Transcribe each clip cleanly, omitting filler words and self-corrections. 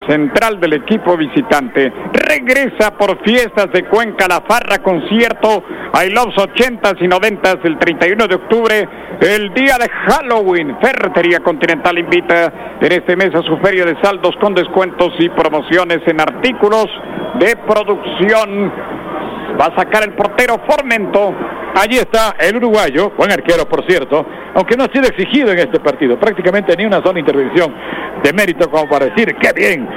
central del equipo visitante. Regresa por Fiestas de Cuenca la Farra Concierto I Love 80s y 90s el 31 de octubre, el día de Halloween. Ferretería Continental invita en este mes a su feria de saldos con descuentos y promociones en artículos de producción. Va a sacar el portero Formento. Allí está el uruguayo, buen arquero por cierto, aunque no ha sido exigido en este partido, prácticamente ni una sola intervención de mérito como para decir qué bien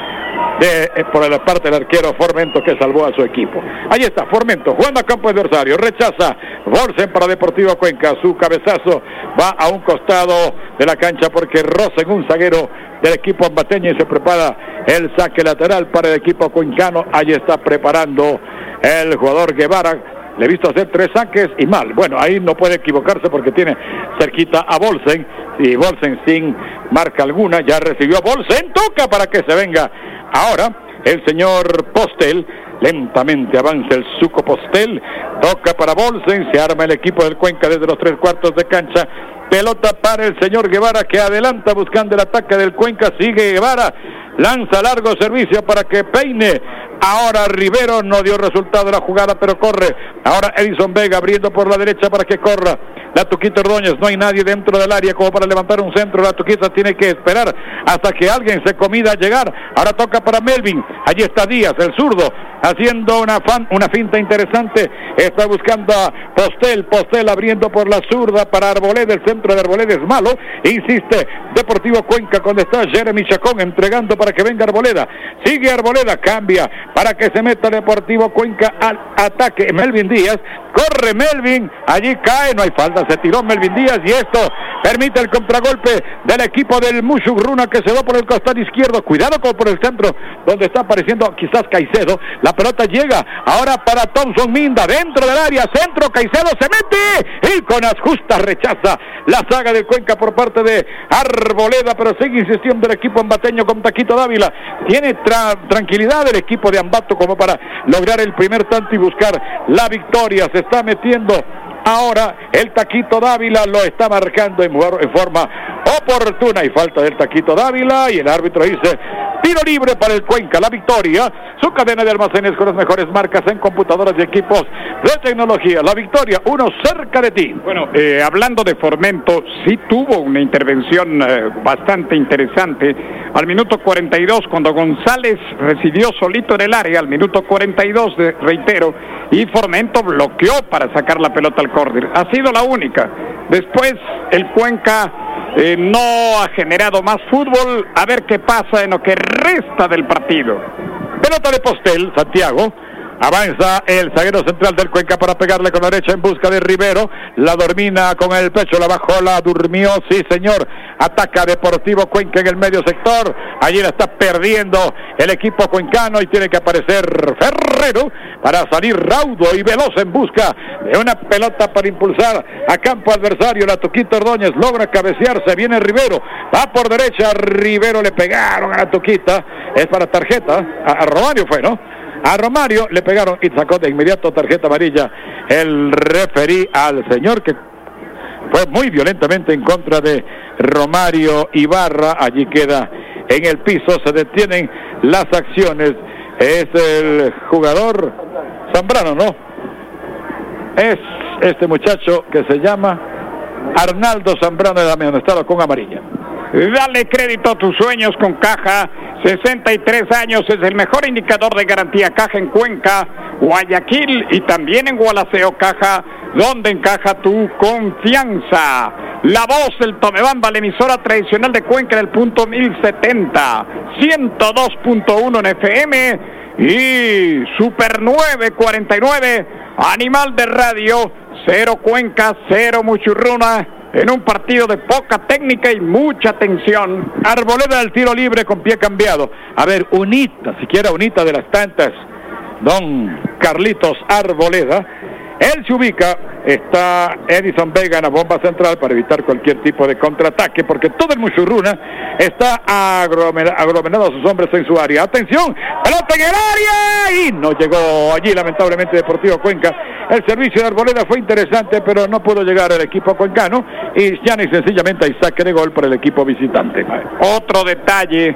por la parte del arquero Formento, que salvó a su equipo. Allí está Formento jugando a campo adversario, rechaza Bolsen para Deportivo Cuenca, su cabezazo va a un costado de la cancha porque roza en un zaguero del equipo ambateño y se prepara el saque lateral para el equipo cuencano. Allí está preparando el jugador Guevara. Le he visto hacer 3 saques y mal. Bueno, ahí no puede equivocarse porque tiene cerquita a Bolsen. Y Bolsen sin marca alguna. Ya recibió a Bolsen. Toca para que se venga. Ahora el señor Postel. Lentamente avanza el Suco Postel. Toca para Bolsen. Se arma el equipo del Cuenca desde los 3/4 de cancha. Pelota para el señor Guevara, que adelanta buscando el ataque del Cuenca. Sigue Guevara. Lanza largo servicio para que peine. Ahora Rivero, no dio resultado la jugada, pero corre. Ahora Edison Vega abriendo por la derecha para que corra. La Tuquita Ordóñez, no hay nadie dentro del área como para levantar un centro. La Tuquita tiene que esperar hasta que alguien se comida a llegar. Ahora toca para Melvin. Allí está Díaz, el zurdo, haciendo una finta interesante. Está buscando a Postel. Postel abriendo por la zurda para Arboleda. El centro de Arboleda es malo. Insiste Deportivo Cuenca cuando está Jeremy Chacón entregando para que venga Arboleda. Sigue Arboleda, cambia para que se meta Deportivo Cuenca al ataque. Melvin Díaz, corre Melvin, allí cae, no hay falta, se tiró Melvin Díaz y esto permite el contragolpe del equipo del Mushugruna que se va por el costado izquierdo. Cuidado con por el centro donde está apareciendo quizás Caicedo. La pelota llega ahora para Thompson Minda dentro del área, centro, Caicedo se mete y con las justas rechaza la saga del Cuenca por parte de Arboleda, pero sigue insistiendo el equipo ambateño con Taquito Dávila. Tiene tranquilidad el equipo de Ambato como para lograr el primer tanto y buscar la victoria. Se está metiendo ahora el Taquito Dávila, lo está marcando en forma oportuna y falta del Taquito Dávila y el árbitro dice tiro libre para el Cuenca. La victoria, su cadena de almacenes con las mejores marcas en computadoras y equipos de tecnología. La victoria, uno cerca de ti. Bueno, hablando de Formento, sí tuvo una intervención bastante interesante al minuto 42 cuando González recibió solito en el área. Al minuto 42, reitero, y Formento bloqueó para sacar la pelota al córner. Ha sido la única. Después el Cuenca no ha generado más fútbol. A ver qué pasa en lo que resta del partido. Pelota de Postel, Santiago. Avanza el zaguero central del Cuenca para pegarle con la derecha en busca de Rivero. La domina con el pecho, la bajó, la durmió, sí señor. Ataca Deportivo Cuenca en el medio sector. Allí la está perdiendo el equipo cuencano y tiene que aparecer Ferrero para salir raudo y veloz en busca de una pelota para impulsar a campo adversario. La Tuquita Ordóñez logra cabecearse, viene Rivero, va por derecha, Rivero le pegaron a la Tuquita, es para tarjeta, a Romario fue, ¿no? A Romario le pegaron y sacó de inmediato tarjeta amarilla el referí al señor que fue muy violentamente en contra de Romario Ibarra. Allí queda en el piso, se detienen las acciones. Es el jugador Zambrano, ¿no? Es este muchacho que se llama Arnaldo Zambrano de amonestado con amarilla. Dale crédito a tus sueños con Caja. 63 años es el mejor indicador de garantía. Caja en Cuenca, Guayaquil y también en Gualaceo. Caja, donde encaja tu confianza. La Voz, el Tomebamba, la emisora tradicional de Cuenca en el punto 1070, 102.1 en FM y Super 949, Animal de Radio. 0 Cuenca, 0 Muchurruna, en un partido de poca técnica y mucha tensión. Arboleda del tiro libre con pie cambiado. A ver, unita, siquiera unita de las tantas, don Carlitos Arboleda. Él se ubica, está Edison Vega en la bomba central para evitar cualquier tipo de contraataque, porque todo el Muchurruna está aglomerado a sus hombres en su área. ¡Atención! ¡Pelota en el área! Y no llegó allí, lamentablemente, Deportivo Cuenca. El servicio de Arboleda fue interesante, pero no pudo llegar al equipo cuencano. Y ya ni sencillamente hay saque de gol para el equipo visitante. Otro detalle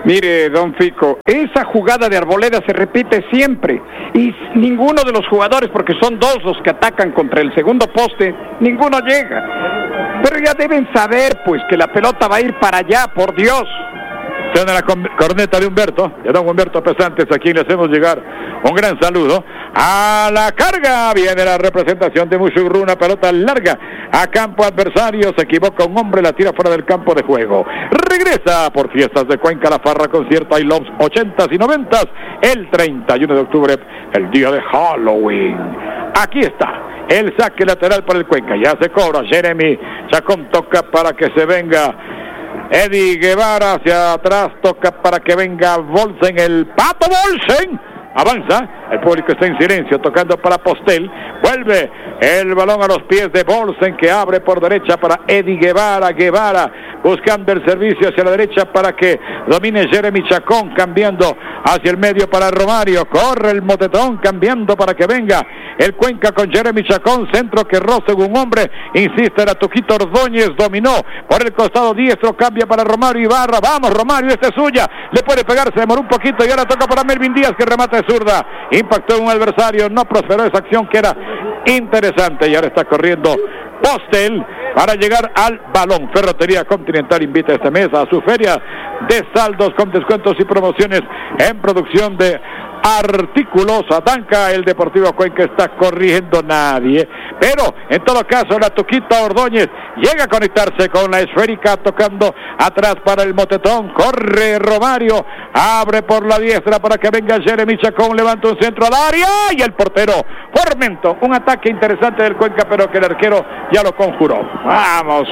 Mire, don Fico, esa jugada de Arboleda se repite siempre y ninguno de los jugadores, porque son dos los que atacan contra el segundo poste, ninguno llega. Pero ya deben saber, pues, que la pelota va a ir para allá, por Dios. Suena la corneta de Humberto, de don Humberto Pesantes, a quien le hacemos llegar un gran saludo. A la carga viene la representación de Mushurruna, pelota larga a campo adversario, se equivoca un hombre, la tira fuera del campo de juego. Regresa por Fiestas de Cuenca la Farra Concierto I Loves 80s y 90s, el 31 de octubre, el día de Halloween. Aquí está el saque lateral para el Cuenca, ya se cobra, Jeremy Chacón toca para que se venga Eddie Guevara, hacia atrás toca para que venga Bolsen, el Pato Bolsen. Avanza, el público está en silencio, tocando para Postel, vuelve el balón a los pies de Bolsen, que abre por derecha para Eddie Guevara, buscando el servicio hacia la derecha para que domine Jeremy Chacón, cambiando hacia el medio para Romario, corre el motetón, cambiando para que venga el Cuenca con Jeremy Chacón, centro que roza un hombre, insiste la Tuquito Ordóñez, dominó por el costado diestro, cambia para Romario Ibarra, vamos Romario, esta es suya, le puede pegar, se demoró un poquito y ahora toca para Melvin Díaz, que remata de zurda, impactó en un adversario, no prosperó esa acción que era interesante y ahora está corriendo Postel para llegar al balón. Ferretería Continental invita este mes a su feria de saldos con descuentos y promociones en producción de artículos. Atanca, el Deportivo Cuenca está corriendo nadie, pero en todo caso la Tuquita Ordóñez llega a conectarse con la esférica, tocando atrás para el motetón, corre Romario, abre por la diestra para que venga Jeremy Chacón, levanta un centro al área y el portero Formento, un ataque interesante del Cuenca, pero que el arquero ya lo conjuró. Vamos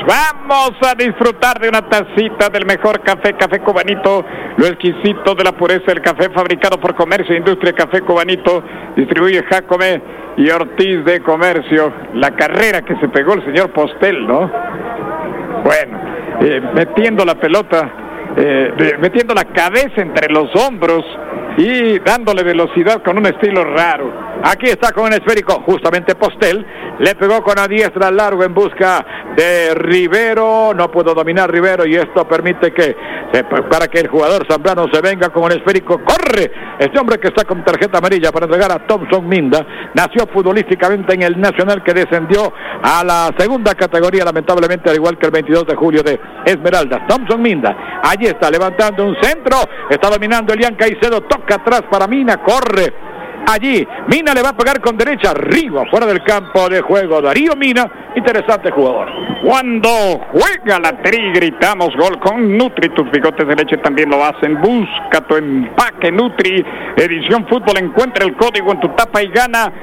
a disfrutar de una tacita del mejor café, Café Cubanito, lo exquisito de la pureza del café, fabricado por Comercio e Industria. Café Cubanito distribuye Jacome y Ortiz de Comercio. La carrera que se pegó el señor Postel, ¿no? Bueno, metiendo la pelota, metiendo la cabeza entre los hombros y dándole velocidad con un estilo raro. Aquí está con el esférico, justamente Postel, le pegó con la diestra largo en busca de Rivero, no pudo dominar Rivero y esto permite que, para que el jugador zambrano se venga con el esférico, corre este hombre que está con tarjeta amarilla para entregar a Thompson Minda, nació futbolísticamente en el Nacional, que descendió a la segunda categoría, lamentablemente, al igual que el 22 de julio de Esmeraldas. Thompson Minda, allí está levantando un centro, está dominando Elian Caicedo, toca atrás para Mina, corre allí, Mina le va a pegar con derecha, arriba, fuera del campo de juego, Darío Mina, interesante jugador. Cuando juega la Tri, gritamos gol con Nutri, tus bigotes de leche también lo hacen, busca tu empaque Nutri, edición fútbol, encuentra el código en tu tapa y gana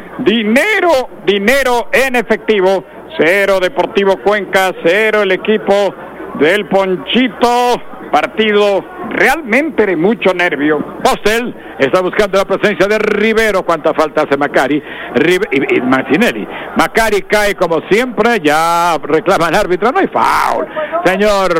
dinero en efectivo. 0 Deportivo Cuenca, 0 el equipo del Ponchito, partido realmente de mucho nervio. Postel está buscando la presencia de Rivero, cuánta falta hace Macari y Martinelli. Macari cae como siempre, ya reclama el árbitro, no hay foul, señor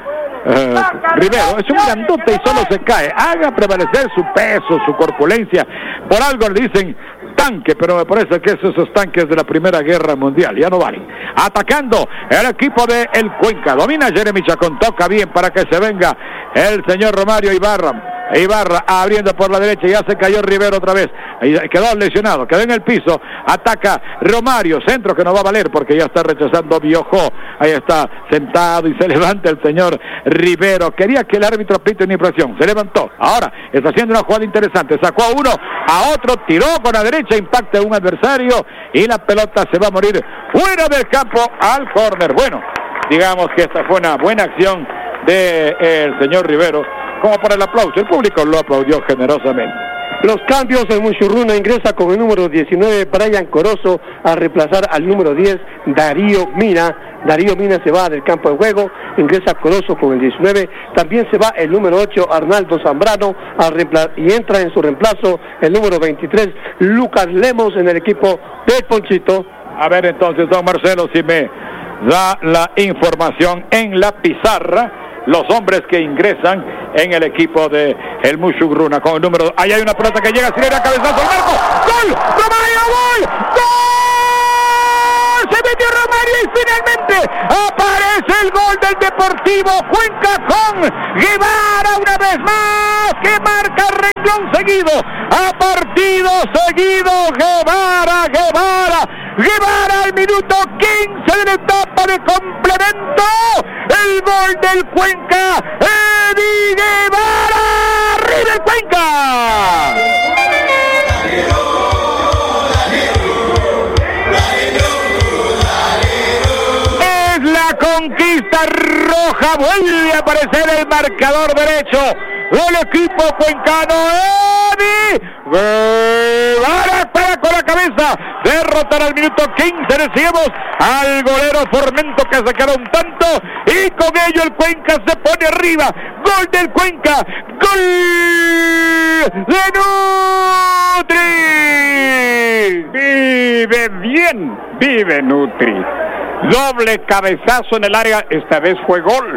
Rivero, es un grandote y solo se cae, haga prevalecer su peso, su corpulencia, por algo le dicen tanque, pero me parece que esos tanques de la Primera Guerra Mundial ya no valen. Atacando el equipo de el Cuenca, domina Jeremy Chacón, toca bien para que se venga el señor Romario Ibarra abriendo por la derecha, ya se cayó Rivero otra vez, quedó lesionado, quedó en el piso, ataca Romario, centro que no va a valer porque ya está rechazando Biojó, ahí está sentado y se levanta el señor Rivero, quería que el árbitro pite una infracción, se levantó, ahora está haciendo una jugada interesante, sacó a uno, a otro, tiró con la derecha, impacta a un adversario y la pelota se va a morir fuera del campo al córner. Bueno, digamos que esta fue una buena acción del señor Rivero, como para el aplauso, el público lo aplaudió generosamente. Los cambios, el Mushurruna ingresa con el número 19, Brian Corozo, a reemplazar al número 10, Darío Mina. Darío Mina se va del campo de juego, ingresa Corozo con el 19, también se va el número 8, Arnaldo Zambrano, y entra en su reemplazo el número 23, Lucas Lemos, en el equipo del Ponchito. A ver entonces, don Marcelo, si me da la información en la pizarra, los hombres que ingresan en el equipo de el Mushurruna con el número, ahí hay una pelota que llega, Silera, cabezazo al marco, ¡gol! ¡Romario, gol! ¡Gol! ¡Se metió Romario y finalmente aparece el gol del Deportivo Cuenca con Guevara una vez más, que marca renglón seguido, a partido seguido, Guevara al minuto 15 de la etapa de complemento, el gol del Cuenca, Eddie Guevara, ¡arriba el Cuenca! Es la conquista roja, vuelve a aparecer el marcador derecho del equipo cuencano, Eddie Guevara para con la cabeza, derrotar al minuto 15, decíamos, al golero Formento, que sacaron un tanto, y con ello el Cuenca se pone arriba, gol del Cuenca, gol de Nutri. Vive bien, vive Nutri. Doble cabezazo en el área, esta vez fue gol.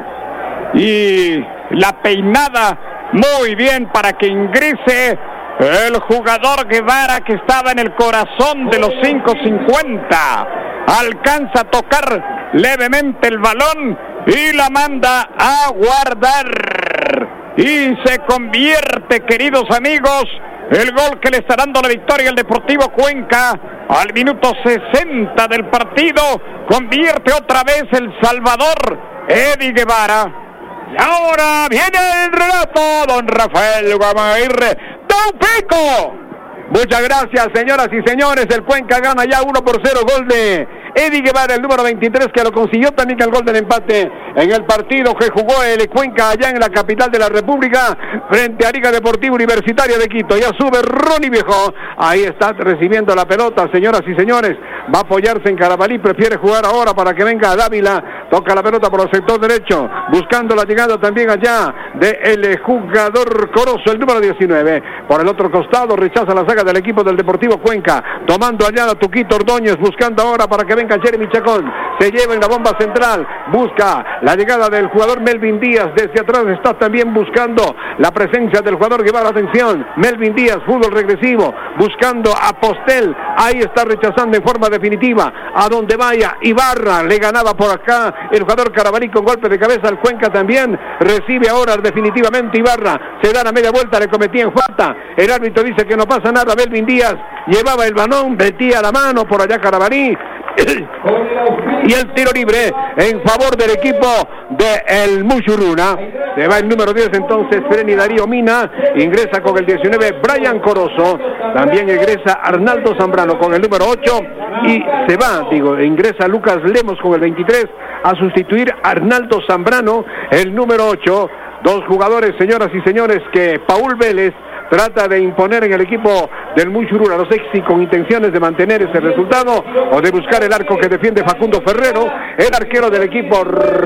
Y la peinada muy bien para que ingrese el jugador Guevara, que estaba en el corazón de los 5.50. Alcanza a tocar levemente el balón y la manda a guardar. Y se convierte, queridos amigos, el gol que le está dando la victoria al Deportivo Cuenca al minuto 60 del partido. Convierte otra vez el Salvador, Eddie Guevara. Y ahora viene el relato, don Rafael Guamaguirre. ¡Don Pico! Muchas gracias, señoras y señores. El Cuenca gana ya 1-0, gol de Eddie Guevara, el número 23, que lo consiguió también el gol del empate en el partido que jugó el Cuenca allá en la capital de la República frente a Liga Deportiva Universitaria de Quito. Ya sube Ronnie Viejo, ahí está recibiendo la pelota, señoras y señores. Va a apoyarse en Carabalí, prefiere jugar ahora para que venga Dávila. Toca la pelota por el sector derecho, buscando la llegada también allá del jugador Corozo, el número 19. Por el otro costado rechaza la saga del equipo del Deportivo Cuenca, tomando allá a Tuquito Ordóñez, buscando ahora para que venga Jeremy Chacón. Se lleva en la bomba central, busca la llegada del jugador Melvin Díaz. Desde atrás está también buscando la presencia del jugador Guevara. Atención, Melvin Díaz, fútbol regresivo, buscando a Postel. Ahí está rechazando en forma definitiva. A donde vaya Ibarra, le ganaba por acá el jugador Carabalí con golpe de cabeza. Al Cuenca también recibe ahora definitivamente Ibarra. Se da la media vuelta, le cometían falta. El árbitro dice que no pasa nada. Melvin Díaz llevaba el balón, metía la mano por allá Carabalí. Y el tiro libre en favor del equipo de el Muchurruna. Se va el número 10 entonces, Freni Darío Mina. Ingresa con el 19 Brian Corozo. También ingresa Arnaldo Zambrano con el número 8. Y se va, ingresa Lucas Lemos con el 23 a sustituir a Arnaldo Zambrano, el número 8. Dos jugadores, señoras y señores, que Paul Vélez trata de imponer en el equipo del Muchurruna. No sé si con intenciones de mantener ese resultado o de buscar el arco que defiende Facundo Ferrero, el arquero del equipo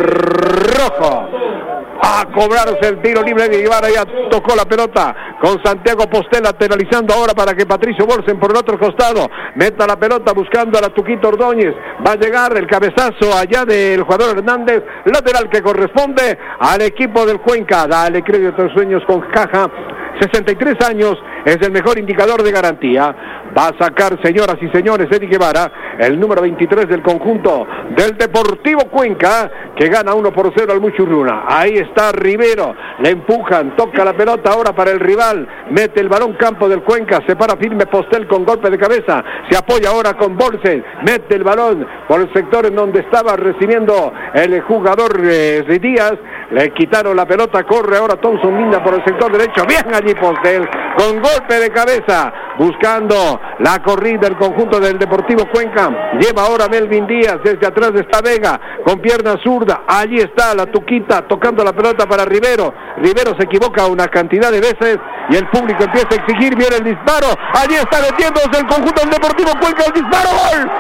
rojo. A cobrarse el tiro libre de Guevara, ya tocó la pelota con Santiago Postel, lateralizando ahora para que Patricio Bolsen por el otro costado meta la pelota buscando a la Tuquito Ordóñez. Va a llegar el cabezazo allá del jugador Hernández, lateral que corresponde al equipo del Cuenca. Dale crédito a tus sueños con Caja. 63 años es el mejor indicador de garantía. Va a sacar, señoras y señores, Eddie Guevara, el número 23 del conjunto del Deportivo Cuenca, que gana 1-0 al Muchurruna. Ahí está Rivero, le empujan, toca la pelota ahora para el rival, mete el balón campo del Cuenca, se para firme Postel con golpe de cabeza, se apoya ahora con Bolsen, mete el balón por el sector en donde estaba recibiendo el jugador Díaz, le quitaron la pelota, corre ahora Thompson Minda por el sector derecho, bien allí Postel, con golpe de cabeza, buscando la corrida del conjunto del Deportivo Cuenca. Lleva ahora Melvin Díaz, desde atrás está Vega, con pierna zurda, allí está la Tuquita, tocando la pelota para Rivero. Rivero se equivoca una cantidad de veces y el público empieza a exigir, viene el disparo, allí está metiéndose el conjunto del Deportivo Cuenca, el disparo, ¡gol!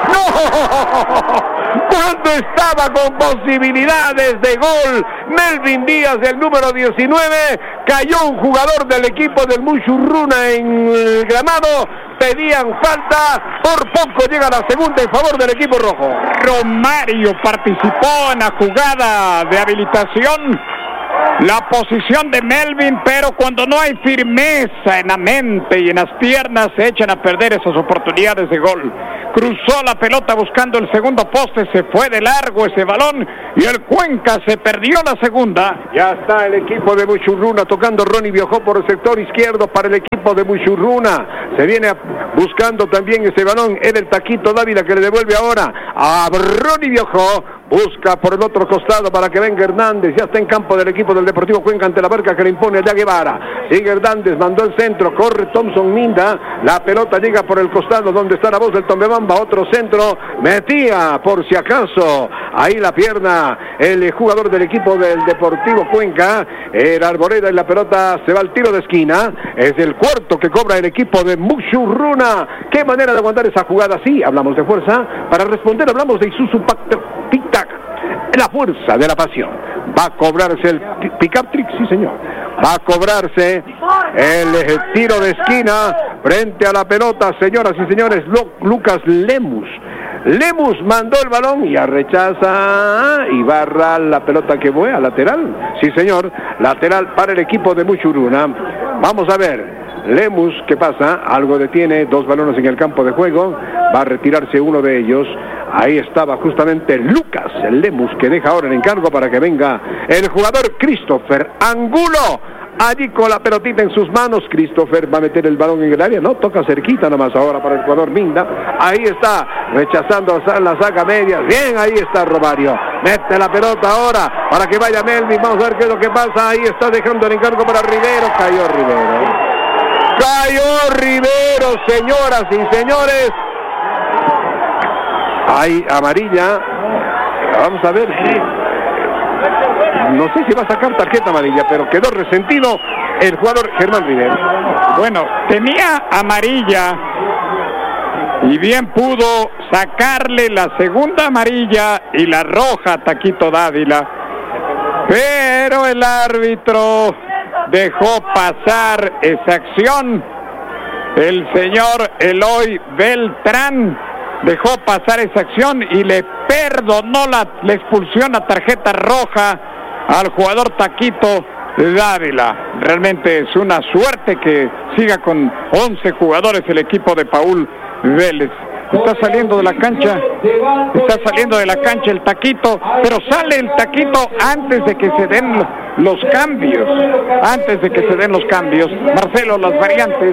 ¡No! Cuando estaba con posibilidades de gol, Melvin Díaz, el número 19, cayó un jugador del equipo del Muchurruna en el gramado, pedían falta, por poco llega la segunda en favor del equipo rojo. Romario participó en la jugada de habilitación la posición de Melvin, pero cuando no hay firmeza en la mente y en las piernas se echan a perder esas oportunidades de gol. Cruzó la pelota buscando el segundo poste, se fue de largo ese balón y el Cuenca se perdió la segunda. Ya está el equipo de Muchurruna tocando. Ronnie viajó por el sector izquierdo para el equipo de Muchurruna. Se viene buscando también ese balón. Era el Taquito Dávila que le devuelve ahora a Ronnie viajó. Busca por el otro costado para que venga Hernández. Ya está en campo del equipo del Deportivo Cuenca ante la marca que le impone a Guevara. Sigue Hernández, mandó el centro, corre Thompson Minda. La pelota llega por el costado donde está la voz del Tombebamba. Otro centro, metía por si acaso. Ahí la pierna el jugador del equipo del Deportivo Cuenca. Era Arboleda y la pelota se va al tiro de esquina. Es el cuarto que cobra el equipo de Muchurruna. Qué manera de aguantar esa jugada. Sí, hablamos de fuerza. Para responder hablamos de Isuzu Tic-Tac. La fuerza de la pasión. Va a cobrarse el pick-up trick, sí señor. Va a cobrarse el tiro de esquina frente a la pelota, señoras y señores. Lucas Lemus. Lemus mandó el balón y rechaza y barra la pelota que fue a lateral. Sí señor, lateral para el equipo de Muchurruna. Vamos a ver. Lemus, ¿qué pasa? Algo detiene, 2 balones en el campo de juego. Va a retirarse uno de ellos. Ahí estaba justamente Lucas Lemus, que deja ahora el encargo para que venga el jugador Christopher Angulo. Allí con la pelotita en sus manos, Christopher va a meter el balón en el área, no, toca cerquita nomás ahora para el jugador Minda. Ahí está, rechazando la saca media, bien, ahí está Romario. Mete la pelota ahora para que vaya Melvin, vamos a ver qué es lo que pasa. Ahí está dejando el encargo para Rivero, cayó Rivero. Cayó Rivero, señoras y señores. Hay amarilla. Vamos a ver si... No sé si va a sacar tarjeta amarilla, pero quedó resentido el jugador Germán Rivero. Bueno, tenía amarilla y bien pudo sacarle la segunda amarilla y la roja a Taquito Dávila. Pero el árbitro dejó pasar esa acción. El señor Eloy Beltrán dejó pasar esa acción y le perdonó la expulsión a tarjeta roja al jugador Taquito Dávila. Realmente es una suerte que siga con 11 jugadores el equipo de Paul Vélez. Está saliendo de la cancha el Taquito, pero sale el Taquito antes de que se den los cambios. Marcelo, las variantes.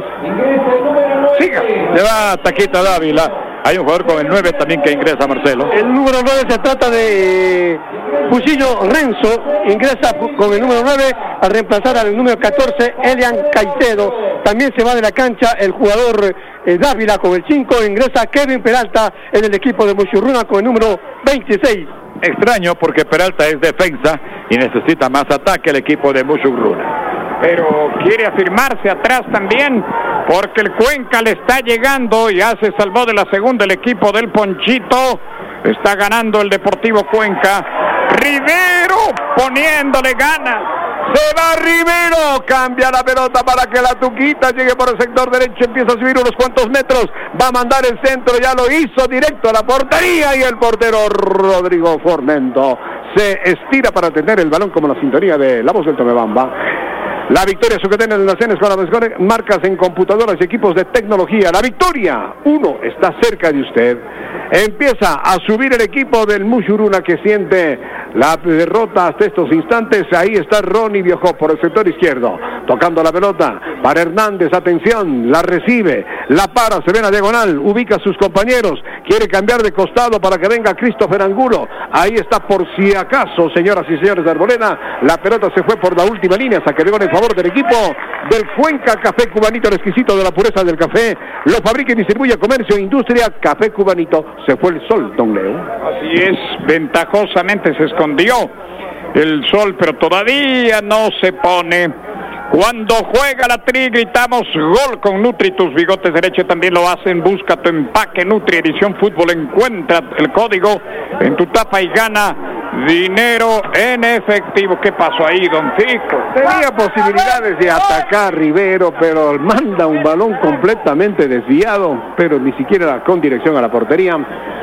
Siga. Se va Taquito Dávila. Hay un jugador con el 9 también que ingresa, Marcelo. El número 9 se trata de Fusillo Renzo, ingresa con el número 9 a reemplazar al número 14, Elian Caicedo. También se va de la cancha el jugador Dávila con el 5, ingresa Kevin Peralta en el equipo de Muchurruna con el número 26. Extraño porque Peralta es defensa y necesita más ataque el equipo de Muchurruna. Pero quiere afirmarse atrás también, porque el Cuenca le está llegando. Ya se salvó de la segunda el equipo del Ponchito. Está ganando el Deportivo Cuenca. Rivero poniéndole ganas. Se va Rivero, cambia la pelota para que la Tuquita llegue por el sector derecho, empieza a subir unos cuantos metros, va a mandar el centro, ya lo hizo directo a la portería y el portero Rodrigo Formento se estira para tener el balón como la sintonía de la voz del Tomebamba. La victoria Sucatena en las Cenes con las mejores marcas en computadoras y equipos de tecnología. La victoria 1 está cerca de usted. Empieza a subir el equipo del Muchurruna que siente la derrota hasta estos instantes. Ahí está Ronnie Biojó por el sector izquierdo, tocando la pelota para Hernández. Atención, la recibe, la para, se ve en la diagonal, ubica a sus compañeros, quiere cambiar de costado para que venga Christopher Angulo. Ahí está por si acaso, señoras y señores de Arboleda. La pelota se fue por la última línea, saque de gol en favor del equipo del Cuenca. Café Cubanito, el exquisito de la pureza del café. Lo fabrica y distribuye comercio e industria. Café Cubanito. Se fue el sol, don Leo. Así es, ventajosamente se escondió el sol, pero todavía no se pone. Cuando juega la Tri gritamos gol con Nutri. Tus bigotes derecho también lo hacen. Busca tu empaque Nutri Edición Fútbol. Encuentra el código en tu tapa y gana dinero en efectivo. ¿Qué pasó ahí, don Fico? Tenía posibilidades de atacar Rivero, pero manda un balón completamente desviado, pero ni siquiera con dirección a la portería.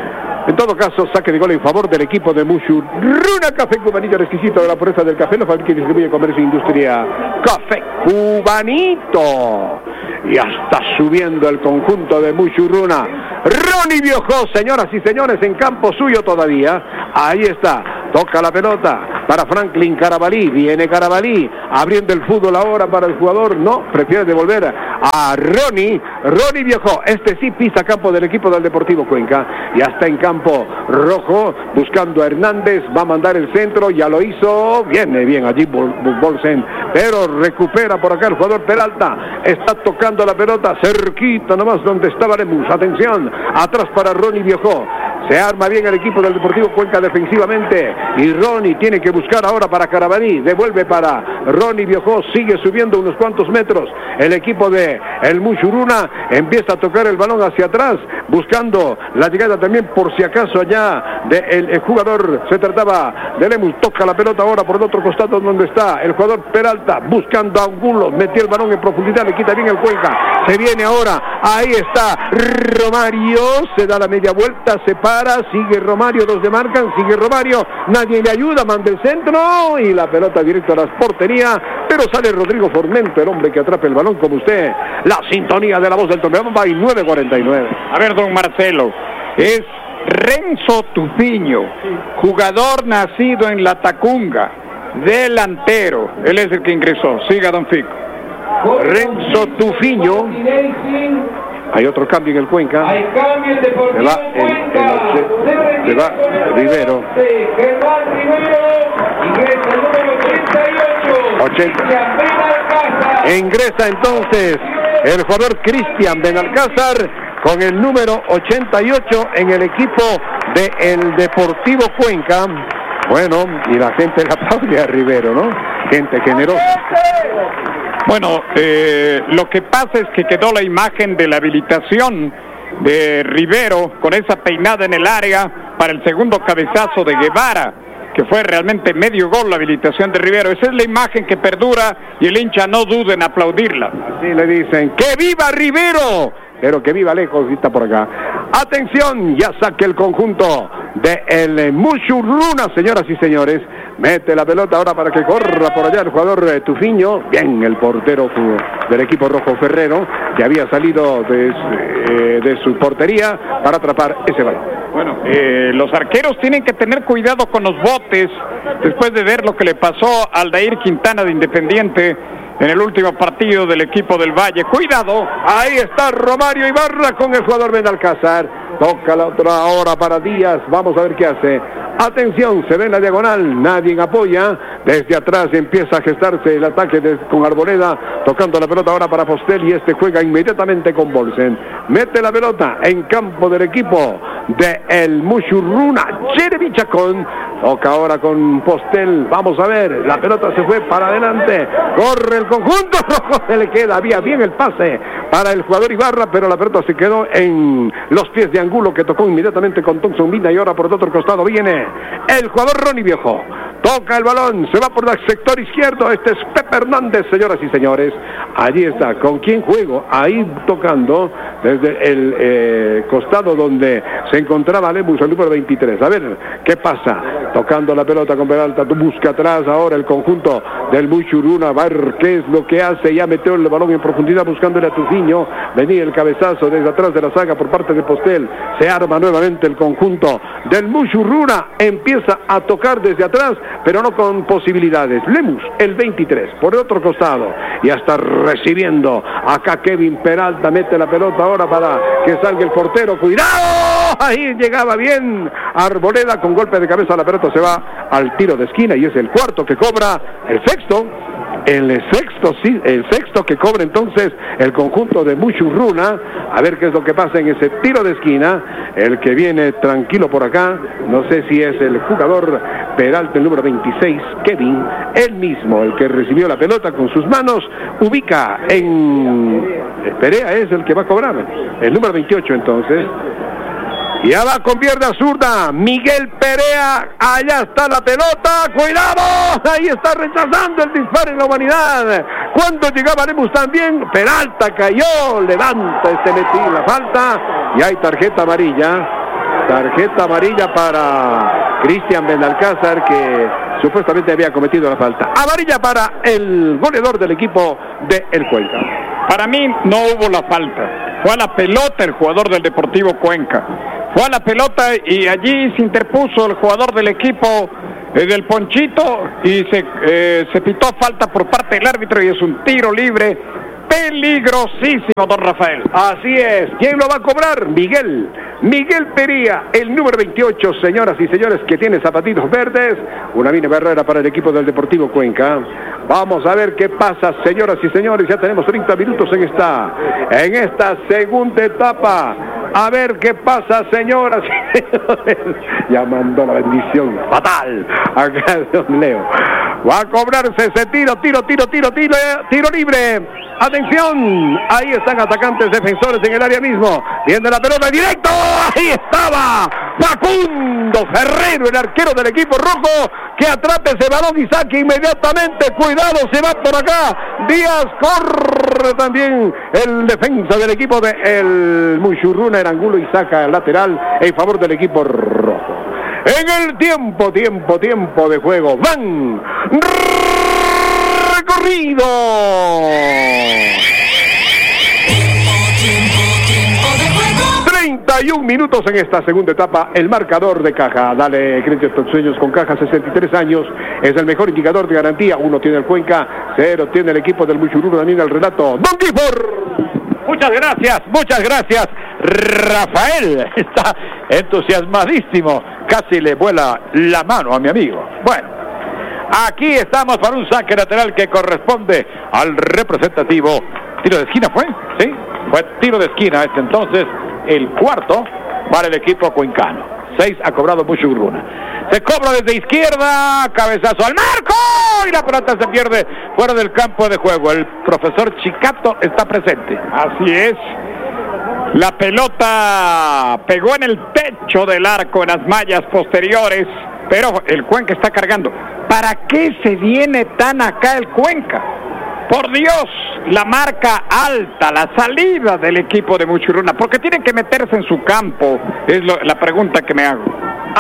En todo caso, saque de gol en favor del equipo de Mushuruna. Café Cubanito, exquisito de la pureza del café. Lo fabrica y distribuye Comercio e Industria. Café Cubanito. Y hasta subiendo el conjunto de Mushuruna. Ronnie Biojó, señoras y señores, en campo suyo todavía. Ahí está. Toca la pelota para Franklin Carabalí. Viene Carabalí abriendo el fútbol ahora para el jugador. No, prefiere devolver a Ronnie Biojó. Este sí pisa campo del equipo del Deportivo Cuenca. Ya está en campo rojo buscando a Hernández. Va a mandar el centro. Ya lo hizo. Viene bien allí Bolsen. Pero recupera por acá el jugador Peralta. Está tocando la pelota cerquita nomás donde estaba Lemus. Atención. Atrás para Ronnie Biojó. Se arma bien el equipo del Deportivo Cuenca defensivamente. Y Ronnie tiene que buscar ahora para Carabalí. Devuelve para Ronnie Biojó. Sigue subiendo unos cuantos metros. El equipo de el Mushuruna empieza a tocar el balón hacia atrás. Buscando la llegada también por si acaso allá del jugador. Se trataba de Lemus. Toca la pelota ahora por el otro costado donde está el jugador Peralta. Buscando a Angulo. Metió el balón en profundidad. Le quita bien el Cuenca. Se viene ahora. Ahí está Romario. Se da la media vuelta. Se para. Sigue Romario. Dos de marcan. Sigue Romario. Nadie le ayuda. Manda el centro. Y la pelota directa a la portería. Pero sale Rodrigo Formento, el hombre que atrapa el balón como usted. La sintonía de la voz del torneo. Va y 9:49. A ver, don Marcelo. Es Renzo Tufiño, jugador nacido en La Tacunga, delantero. Él es el que ingresó. Siga, don Fico. Renzo Tufiño. Hay otro cambio en el Cuenca. Se va Rivero. Ingresa entonces el jugador Cristian Benalcázar con el número 88 en el equipo del Deportivo Cuenca. Bueno, y la gente le aplaude a Rivero, ¿no? Gente generosa. Bueno, lo que pasa es que quedó la imagen de la habilitación de Rivero con esa peinada en el área para el segundo cabezazo de Guevara, que fue realmente medio gol la habilitación de Rivero. Esa es la imagen que perdura y el hincha no duda en aplaudirla. Así le dicen, ¡que viva Rivero! Pero que viva lejos, está por acá. Atención, ya saque el conjunto de el Mushuruna, señoras y señores. Mete la pelota ahora para que corra por allá el jugador Tufiño. Bien, el portero del equipo rojo Ferrero, que había salido de su portería para atrapar ese balón. Bueno, los arqueros tienen que tener cuidado con los botes después de ver lo que le pasó a Aldair Quintana de Independiente en el último partido del equipo del Valle. ¡Cuidado! Ahí está Romario Ibarra con el jugador Benalcázar. Toca la otra hora para Díaz. Vamos a ver qué hace. Atención, se ve en la diagonal. Nadie apoya. Desde atrás empieza a gestarse el ataque con Arboleda. Tocando la pelota ahora para Postel. Y este juega inmediatamente con Bolsen. Mete la pelota en campo del equipo de el Mushuruna. Jeremy Chacón. Toca ahora con Postel. Vamos a ver. La pelota se fue para adelante. Corre el conjunto rojo. Se le queda. Había bien el pase para el jugador Ibarra. Pero la pelota se quedó en los pies de Angulo, que tocó inmediatamente con Thompson Mina. Y ahora por el otro costado viene el jugador Ronnie Biojó. Toca el balón. Se va por el sector izquierdo. Este es Pepe Hernández, señoras y señores. Allí está. ¿Con quién juego? Ahí tocando desde el costado donde se encontraba Lemus, el número 23. A ver qué pasa. Tocando la pelota con Peralta. Busca atrás ahora el conjunto del Mushuruna. A ver qué es lo que hace. Ya metió el balón en profundidad buscándole a Tufiño. Venía el cabezazo desde atrás de la saga por parte de Postel. Se arma nuevamente el conjunto del Mushuruna. Empieza a tocar desde atrás, pero no con posibilidades. Lemus, el 23, por el otro costado. Y hasta recibiendo acá Kevin Peralta. Mete la pelota ahora para que salga el portero. ¡Cuidado! Ahí llegaba bien Arboleda con golpe de cabeza. La pelota se va al tiro de esquina y es el cuarto que cobra, el sexto que cobra entonces el conjunto de Mushuruna. A ver qué es lo que pasa en ese tiro de esquina. El que viene tranquilo por acá, no sé si es el jugador Peralta, el número 26, Kevin, él mismo, el que recibió la pelota con sus manos, ubica en Perea, es el que va a cobrar, el número 28 entonces. Ya va con pierna zurda, Miguel Perea, allá está la pelota, ¡cuidado! Ahí está rechazando el disparo en la humanidad. Cuando llegaba Lemus también, Peralta cayó, levanta metí la falta y hay tarjeta amarilla. Tarjeta amarilla para Cristian Benalcázar, que supuestamente había cometido la falta. Amarilla para el goleador del equipo de El Cuenca. Para mí no hubo la falta. Fue a la pelota el jugador del Deportivo Cuenca. Fue a la pelota y allí se interpuso el jugador del equipo del Ponchito y se pitó falta por parte del árbitro y es un tiro libre peligrosísimo, don Rafael. Así es. ¿Quién lo va a cobrar? Miguel Pería, el número 28, señoras y señores, que tiene zapatitos verdes. Una mini barrera para el equipo del Deportivo Cuenca. Vamos a ver qué pasa, señoras y señores. Ya tenemos 30 minutos en esta segunda etapa. A ver qué pasa, señoras y señores. Ya mandó la bendición fatal acá don Leo. Va a cobrarse ese tiro libre. Atención, ahí están atacantes defensores en el área mismo. Viene la pelota directo, ahí estaba Facundo Ferrero, el arquero del equipo rojo, que atrapa ese balón y saque inmediatamente. Cuidado, se va por acá. Díaz corre también el defensa del equipo de el Muchurruna, el Angulo, y saca el lateral en favor del equipo rojo. En el tiempo de juego, van recorrido. 31 minutos en esta segunda etapa. El marcador de Caja. Dale crédito a tus sueños con Caja. 63 años. Es el mejor indicador de garantía. 1 tiene el Cuenca, 0 tiene el equipo del Muchurruna. También el relato Don Gifford. Muchas gracias, Rafael. Está entusiasmadísimo. Casi le vuela la mano a mi amigo. Bueno, aquí estamos para un saque lateral que corresponde al representativo. ¿Tiro de esquina fue? Sí, fue tiro de esquina. Entonces, el cuarto para el equipo cuencano. 6 ha cobrado Muchurruna. Se cobra desde izquierda, cabezazo al marco y la pelota se pierde fuera del campo de juego. El profesor Chicato está presente. Así es. La pelota pegó en el techo del arco, en las mallas posteriores, pero el Cuenca está cargando. ¿Para qué se viene tan acá el Cuenca? Por Dios, la marca alta, la salida del equipo de Muchurruna, porque tienen que meterse en su campo, es la pregunta que me hago.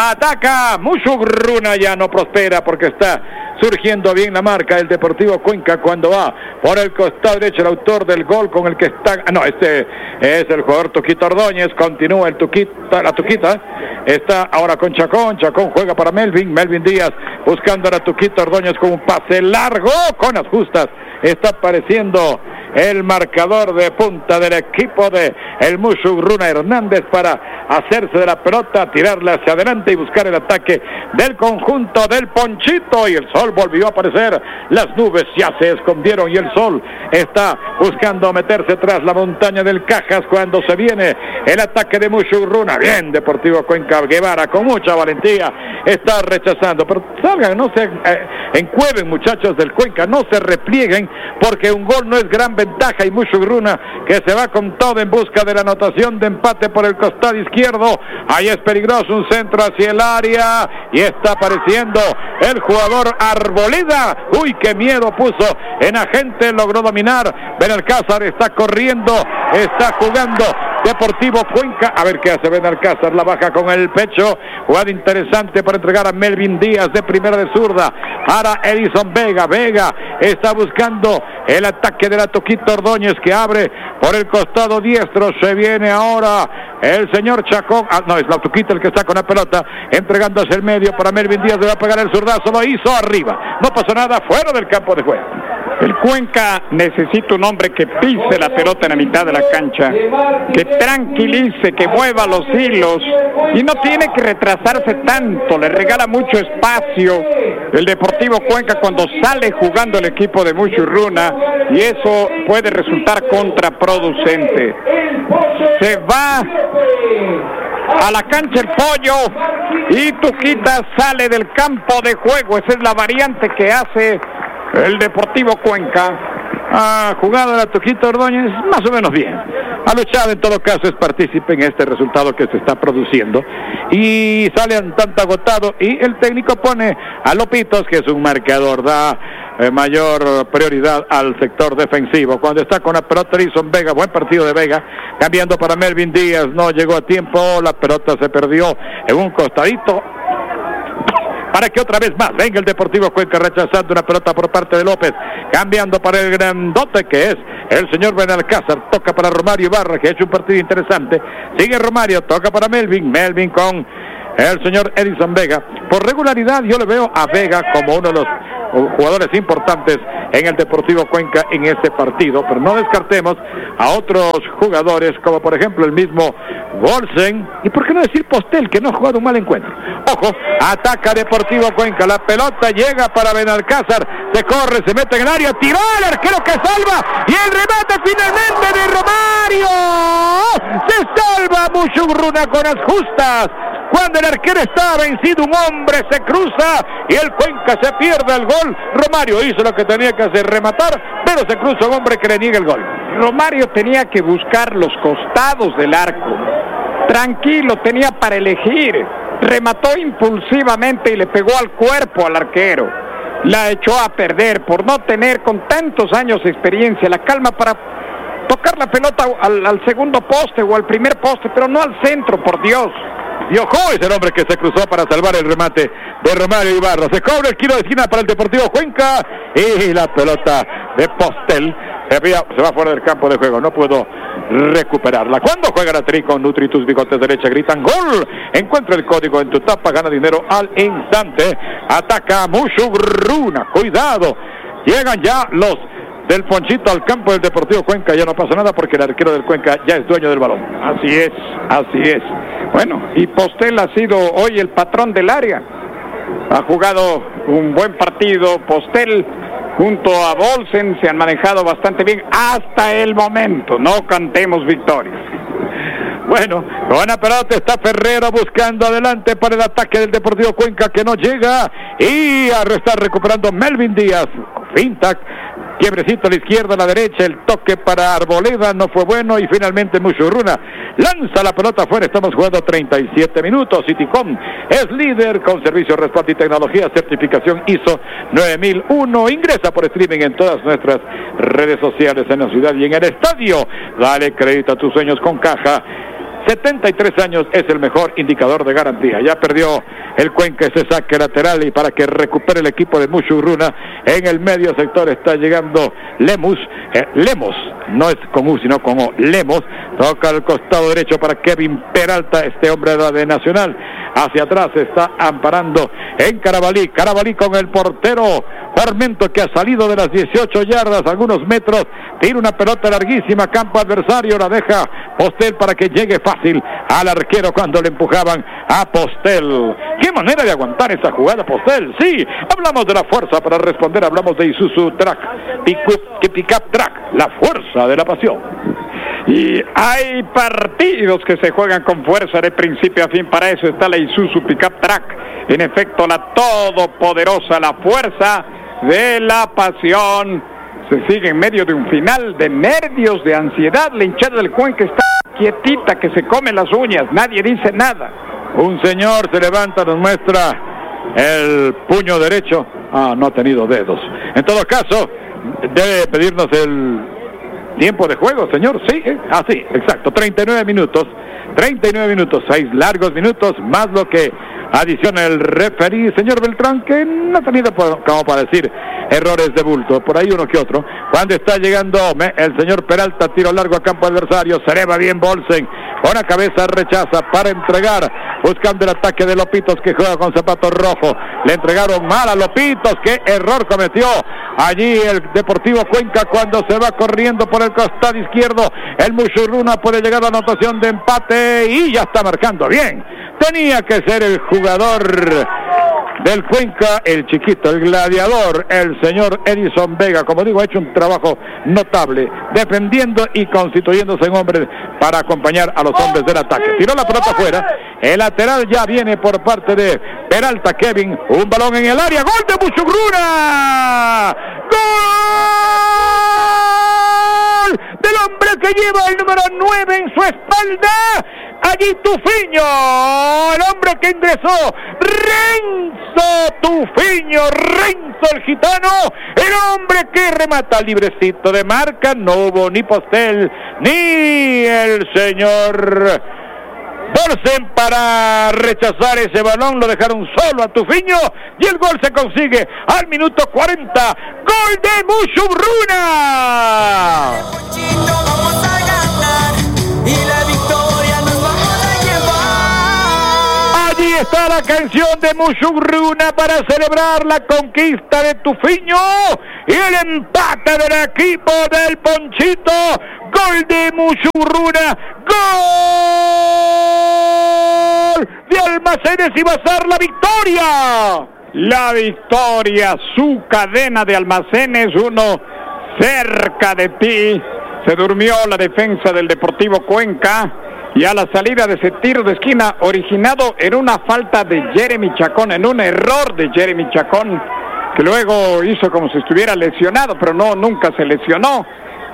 Ataca Muchurruna, ya no prospera porque está surgiendo bien la marca el Deportivo Cuenca cuando va por el costado derecho el autor del gol con el que está... No, este es el jugador Tuquito Ordóñez, continúa el la Tuquita, está ahora con Chacón juega para Melvin Díaz buscando a la Tuquito Ordóñez con un pase largo con las justas. Está apareciendo el marcador de punta del equipo de el Muchurruna, Hernández, para hacerse de la pelota, tirarla hacia adelante y buscar el ataque del conjunto del Ponchito. Y el sol volvió a aparecer, las nubes ya se escondieron y el sol está buscando meterse tras la montaña del Cajas cuando se viene el ataque de Muchurruna. Bien, Deportivo Cuenca, Guevara con mucha valentía está rechazando, pero salgan, no se encueven, muchachos del Cuenca, no se replieguen, porque un gol no es gran ventaja y Muchurruna que se va con todo en busca de la anotación de empate por el costado izquierdo. Ahí es peligroso, un centro hacia el área y está apareciendo el jugador Arboleda. Uy, qué miedo puso en agente, logró dominar. Benalcázar está corriendo, está jugando Deportivo Cuenca. A ver qué hace Benalcázar, la baja con el pecho. Jugada interesante para entregar a Melvin Díaz de primera de zurda. Para Edison Vega está buscando el ataque de la Tuquito Ordóñez que abre por el costado diestro. Se viene ahora el señor Chacón. No, es la Tuquita el que está con la pelota, entregando hacia el medio para Melvin Díaz. Le va a pegar el zurdazo, lo hizo arriba. No pasó nada, fuera del campo de juego. El Cuenca necesita un hombre que pise la pelota en la mitad de la cancha, que tranquilice, que mueva los hilos y no tiene que retrasarse tanto. Le regala mucho espacio el Deportivo Cuenca cuando sale jugando el equipo de Muchurruna y eso puede resultar contraproducente. Se va a la cancha el Pollo y Tuquita sale del campo de juego. Esa es la variante que hace el Deportivo Cuenca. Ha jugado la Toquito Ordóñez más o menos bien. Ha luchado, en todo caso es partícipe en este resultado que se está produciendo. Y sale un tanto agotado y el técnico pone a Lopitos, que es un marcador, da mayor prioridad al sector defensivo. Cuando está con la pelota Edison Vega, buen partido de Vega, cambiando para Melvin Díaz, no llegó a tiempo, la pelota se perdió en un costadito. Para que otra vez más venga el Deportivo Cuenca rechazando una pelota por parte de López, cambiando para el grandote que es el señor Benalcázar, toca para Romario Ibarra, que ha hecho un partido interesante, sigue Romario, toca para Melvin con el señor Edison Vega. Por regularidad yo le veo a Vega como uno de los jugadores importantes en el Deportivo Cuenca en este partido, pero no descartemos a otros jugadores como por ejemplo el mismo Golsen y por qué no decir Postel, que no ha jugado un mal encuentro. Ojo, ataca Deportivo Cuenca, la pelota llega para Benalcázar, se corre, se mete en el área, tiró al arquero que salva y el remate finalmente de Romario, se salva Muchurruna con las justas. Cuando el arquero está vencido, un hombre se cruza y el Cuenca se pierde el gol. Romario hizo lo que tenía que hacer, rematar, pero se cruza un hombre que le niega el gol. Romario tenía que buscar los costados del arco. Tranquilo, tenía para elegir. Remató impulsivamente y le pegó al cuerpo al arquero. La echó a perder por no tener con tantos años de experiencia la calma para tocar la pelota al segundo poste o al primer poste, pero no al centro, por Dios. Y ojo, es el hombre que se cruzó para salvar el remate de Romario Ibarra. Se cobra el tiro de esquina para el Deportivo Cuenca y la pelota de Postel se va fuera del campo de juego. No puedo recuperarla. Cuando juega la Tri con Nutri, tus bigotes derecha gritan gol. Encuentra el código en tu tapa, gana dinero al instante. Ataca Muchurruna. Cuidado. Llegan ya los del Ponchito al campo del Deportivo Cuenca. Ya no pasa nada porque el arquero del Cuenca ya es dueño del balón. Así es, así es. Bueno, y Postel ha sido hoy el patrón del área. Ha jugado un buen partido. Postel junto a Bolsen se han manejado bastante bien hasta el momento. No cantemos victorias. Bueno, buena pelota, está Ferrero buscando adelante para el ataque del Deportivo Cuenca que no llega y está recuperando Melvin Díaz. Finta, quiebrecito a la izquierda, a la derecha, el toque para Arboleda no fue bueno y finalmente Muchurruna lanza la pelota afuera. Estamos jugando 37 minutos. Citicom es líder con servicio, respaldo y tecnología, certificación ISO 9001. Ingresa por streaming en todas nuestras redes sociales en la ciudad y en el estadio. Dale crédito a tus sueños con Caja. 73 años es el mejor indicador de garantía. Ya perdió el Cuenca ese saque lateral y para que recupere el equipo de Muchurruna en el medio sector está llegando Lemos, no es con U sino con O, Lemos, toca al costado derecho para Kevin Peralta, este hombre de Nacional, hacia atrás está amparando en Carabalí con el portero Sarmiento que ha salido de las 18 yardas, algunos metros, tira una pelota larguísima, campo adversario, la deja Postel para que llegue fácil al arquero cuando le empujaban a Postel. Qué manera de aguantar esa jugada, Postel. Sí, hablamos de la fuerza para responder, hablamos de Isuzu Track, Pickup Track, la fuerza de la pasión. Y hay partidos que se juegan con fuerza de principio a fin. Para eso está la Isuzu Pickup Track. En efecto, la todopoderosa, la fuerza de la pasión. Se sigue en medio de un final de nervios, de ansiedad. La hinchada del Cuenca está quietita, que se come las uñas. Nadie dice nada. Un señor se levanta, nos muestra el puño derecho. No ha tenido dedos. En todo caso, debe pedirnos el tiempo de juego, señor. Sí, sí, exacto. 39 minutos. 6 largos minutos, más lo que adiciona el referí, señor Beltrán, que no ha tenido, como para decir, errores de bulto, por ahí uno que otro. Cuando está llegando el señor Peralta, tiro largo a campo adversario, se eleva bien Bolsen, con la cabeza rechaza para entregar, buscando el ataque de Lopitos que juega con zapatos rojos. Le entregaron mal a Lopitos, qué error cometió allí el Deportivo Cuenca cuando se va corriendo por el costado izquierdo. El Muchurruna puede llegar a la anotación de empate y ya está marcando bien. Tenía que ser el jugador del Cuenca, el chiquito, el gladiador, el señor Edison Vega. Como digo, ha hecho un trabajo notable, defendiendo y constituyéndose en hombre para acompañar a los hombres del ataque. Tiró la pelota afuera, el lateral ya viene por parte de Peralta Kevin, un balón en el área, gol de Muchurruna, ¡gol! el que lleva el número 9 en su espalda. Allí Tufiño, el hombre que ingresó, Renzo Tufiño, Renzo el gitano, el hombre que remata librecito de marca. No hubo ni Postel ni el señor Borsen para rechazar ese balón, lo dejaron solo a Tufiño y el gol se consigue al minuto 40, gol de Musurruna. Vamos a ganar y la victoria nos vamos a llevar. Allí está la canción de Musurruna para celebrar la conquista de Tufiño y el empate del equipo del Ponchito. Gol de Musurruna, gol de Almacenes y Bazar, la victoria. La victoria, su cadena de Almacenes, uno cerca de ti. Se durmió la defensa del Deportivo Cuenca y a la salida de ese tiro de esquina originado en una falta de Jeremy Chacón, en un error de Jeremy Chacón, que luego hizo como si estuviera lesionado, pero no, nunca se lesionó.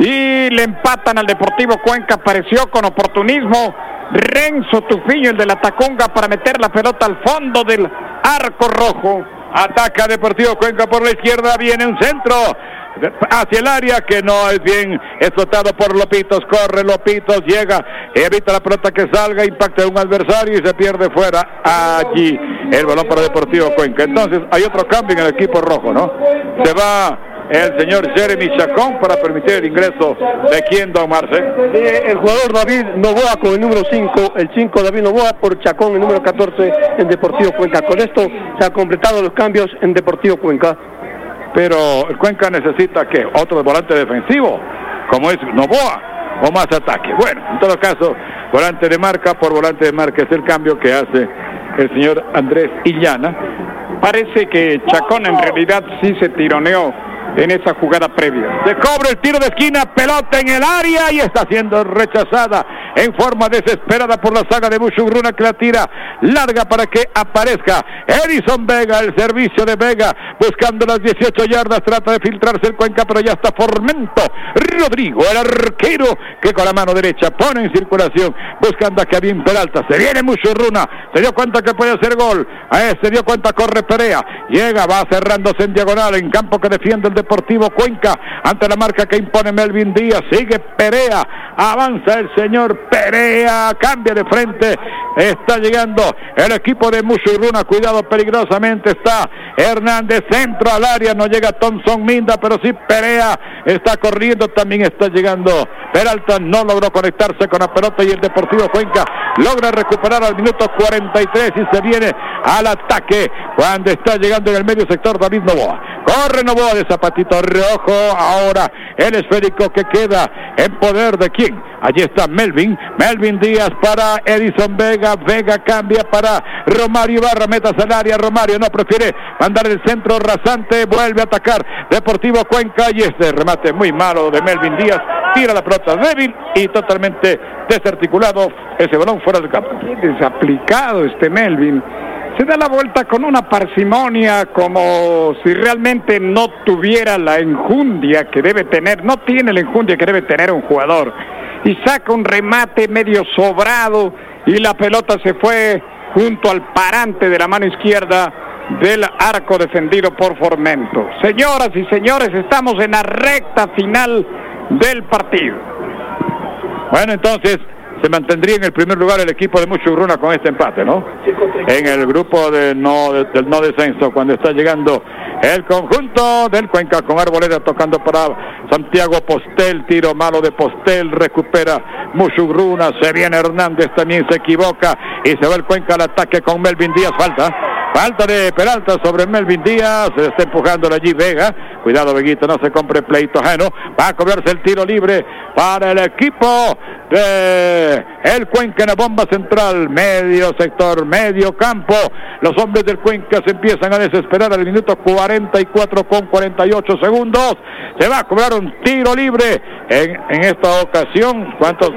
Y le empatan al Deportivo Cuenca, apareció con oportunismo Renzo Tufiño, el de la Tacunga, para meter la pelota al fondo del arco rojo. Ataca Deportivo Cuenca por la izquierda, viene un centro hacia el área que no es bien explotado por Lopitos, corre Lopitos, llega, evita la pelota que salga, impacta en un adversario y se pierde fuera. Allí el balón para Deportivo Cuenca. Entonces hay otro cambio en el equipo rojo, ¿no? Se va el señor Jeremy Chacón para permitir el ingreso de quien, don Marce. El jugador David Novoa con el número 5, el 5 David Novoa por Chacón, el número 14 en Deportivo Cuenca. Con esto se han completado los cambios en Deportivo Cuenca. Pero el Cuenca necesita ¿qué? Otro volante defensivo, como es Novoa, o más ataque. Bueno, en todo caso, volante de marca por volante de marca es el cambio que hace el señor Andrés Illana. Parece que Chacón en realidad sí se tironeó en esa jugada previa. Se cobra el tiro de esquina, pelota en el área y está siendo rechazada en forma desesperada por la saga de Musurruna, que la tira larga para que aparezca Edison Vega. El servicio de Vega buscando las 18 yardas, trata de filtrarse el Cuenca, pero ya está Formento Rodrigo, el arquero, que con la mano derecha pone en circulación buscando a Kevin Peralta. Se viene Musurruna, se dio cuenta que puede hacer gol, se dio cuenta, corre Perea, llega, va cerrándose en diagonal en campo que defiende el Deportivo Cuenca ante la marca que impone Melvin Díaz. Sigue Perea, avanza el señor Perea, cambia de frente, está llegando el equipo de Musurruna, cuidado, peligrosamente está Hernández, centro al área, no llega Thompson Minda, pero sí Perea está corriendo, también está llegando Peralta, no logró conectarse con la pelota y el Deportivo Cuenca logra recuperar al minuto 43 y se viene al ataque cuando está llegando en el medio sector David Novoa. Corre Novoa de zapatito rojo, ahora el esférico que queda en poder de quién. Allí está Melvin Díaz para Edison Vega, Vega cambia para Romario Ibarra, metas al área, Romario no, prefiere mandar el centro rasante, vuelve a atacar Deportivo Cuenca y este remate muy malo de Melvin Díaz, tira la pelota débil y totalmente desarticulado, ese balón fuera del campo. Desaplicado este Melvin. Se da la vuelta con una parsimonia como si realmente no tuviera la enjundia que debe tener, no tiene la enjundia que debe tener un jugador. Y saca un remate medio sobrado y la pelota se fue junto al parante de la mano izquierda del arco defendido por Formento. Señoras y señores, estamos en la recta final del partido. Bueno, entonces se mantendría en el primer lugar el equipo de Musurruna con este empate, ¿no? En el grupo del no descenso, cuando está llegando el conjunto del Cuenca con Arboleda tocando para Santiago Postel, tiro malo de Postel, recupera Musurruna, se viene Hernández, también se equivoca y se va el Cuenca al ataque con Melvin Díaz, falta de Peralta sobre Melvin Díaz, se está empujando allí Vega, cuidado Veguito, no se compre pleito ajeno, va a cobrarse el tiro libre para el equipo de el Cuenca en la bomba central, medio sector, medio campo, los hombres del Cuenca se empiezan a desesperar al minuto 44 con 48 segundos, se va a cobrar un tiro libre en esta ocasión,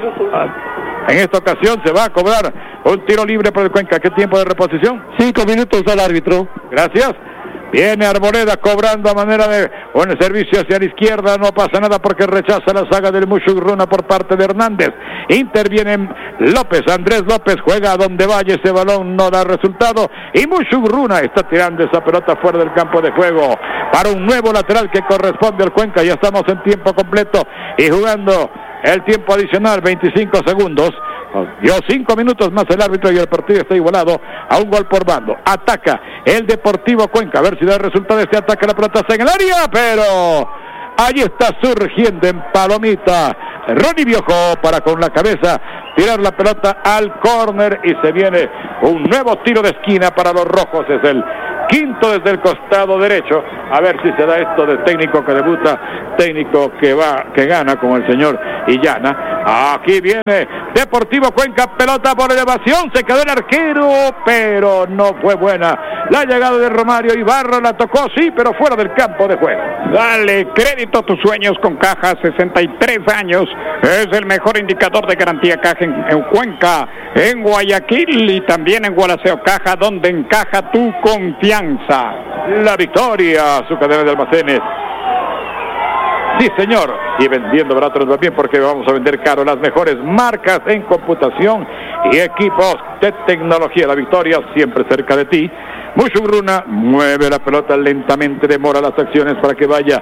en esta ocasión se va a cobrar un tiro libre para el Cuenca. ¿Qué tiempo de reposición? 5 minutos al árbitro. Gracias. Viene Arboleda cobrando a manera de un servicio hacia la izquierda. No pasa nada porque rechaza la saga del Muchugruna por parte de Hernández. Interviene López, Andrés López juega a donde vaya, ese balón no da resultado y Muchugruna está tirando esa pelota fuera del campo de juego para un nuevo lateral que corresponde al Cuenca. Ya estamos en tiempo completo y jugando el tiempo adicional, 25 segundos. Dio 5 minutos más el árbitro y el partido está igualado a un gol por bando. Ataca el Deportivo Cuenca, a ver si da resultado este ataque. La pelota está en el área, pero allí está surgiendo en palomita Ronnie Biojo para con la cabeza tirar la pelota al córner y se viene un nuevo tiro de esquina para los rojos. Es el quinto desde el costado derecho. A ver si se da esto de técnico que debuta, técnico que gana como el señor Illana. Aquí viene Deportivo Cuenca, pelota por elevación, se quedó el arquero, pero no fue buena la llegada de Romario Ibarra, la tocó sí, pero fuera del campo de juego. Dale crédito a tus sueños con Caja, 63 años, es el mejor indicador de garantía Caja en Cuenca, en Guayaquil y también en Gualaceo Caja, donde encaja tu confianza. La Victoria, su cadena de almacenes. Sí, señor, y vendiendo barato nos va bien porque vamos a vender caro las mejores marcas en computación y equipos de tecnología. La Victoria, siempre cerca de ti. Muchugruna mueve la pelota lentamente, demora las acciones para que vaya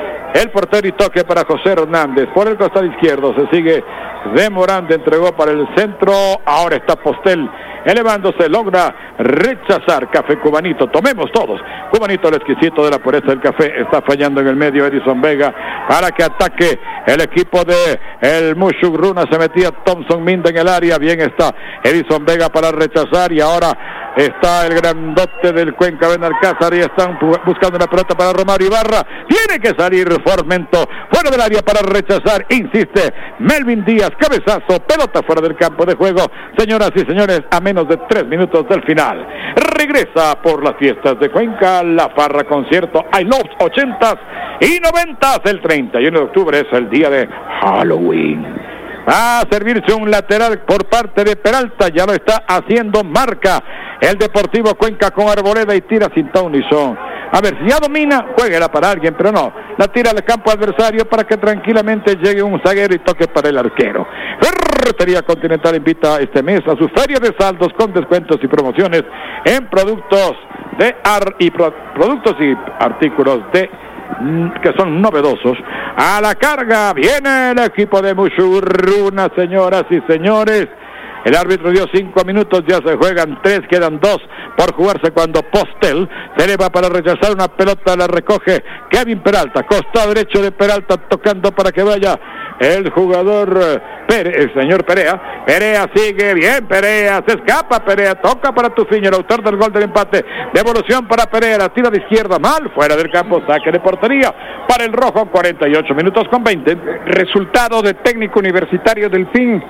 el portero y toque para José Hernández. Por el costado izquierdo se sigue demorando, entregó para el centro, ahora está Postel elevándose, logra rechazar Café Cubanito, tomemos todos, Cubanito el exquisito de la pureza del café, está fallando en el medio Edison Vega para que ataque el equipo de el Muchugruna, se metía Thompson Minda en el área, bien está Edison Vega para rechazar y ahora está el grandote del Cuenca Benalcázar y están buscando la pelota para Romario Ibarra, tiene que salir Formento, fuera del área para rechazar, insiste Melvin Díaz, cabezazo, pelota fuera del campo de juego, señoras y señores, a menos de 3 minutos del final. Regresa por las fiestas de Cuenca, la farra concierto I Love 80s y 90s, el 31 de octubre es el día de Halloween. Va a servirse un lateral por parte de Peralta, ya lo está haciendo, marca el Deportivo Cuenca con Arboleda y tira sin ton ni son. A ver, si ya domina, juéguela para alguien, pero no, la tira al campo adversario para que tranquilamente llegue un zaguero y toque para el arquero. Ferretería Continental invita este mes a su feria de saldos con descuentos y promociones en productos de productos y artículos de que son novedosos. A la carga viene el equipo de Muchugruna, señoras y señores. El árbitro dio 5 minutos, ya se juegan 3, quedan 2 por jugarse cuando Postel se eleva para rechazar una pelota, la recoge Kevin Peralta, costado derecho de Peralta, tocando para que vaya el jugador el señor Perea. Perea sigue bien, Perea se escapa, Perea toca para Tufiño, el autor del gol del empate, devolución para Perea, la tira de izquierda mal, fuera del campo, saque de portería para el rojo, 48 minutos con 20. Resultado de Técnico Universitario Delfín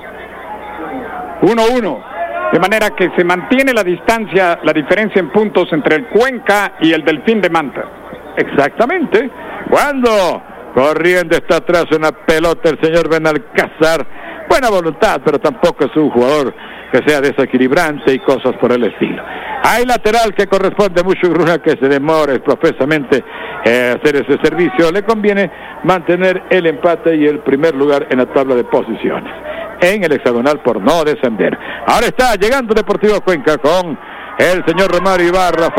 1-1, de manera que se mantiene la distancia, la diferencia en puntos entre el Cuenca y el Delfín de Manta. Exactamente, cuando corriendo está atrás una pelota el señor Benalcázar, buena voluntad, pero tampoco es un jugador que sea desequilibrante y cosas por el estilo. Hay lateral que corresponde a Muchugruna que se demore profesamente hacer ese servicio, le conviene mantener el empate y el primer lugar en la tabla de posiciones en el hexagonal por no descender. Ahora está llegando Deportivo Cuenca con el señor Romario Ibarra,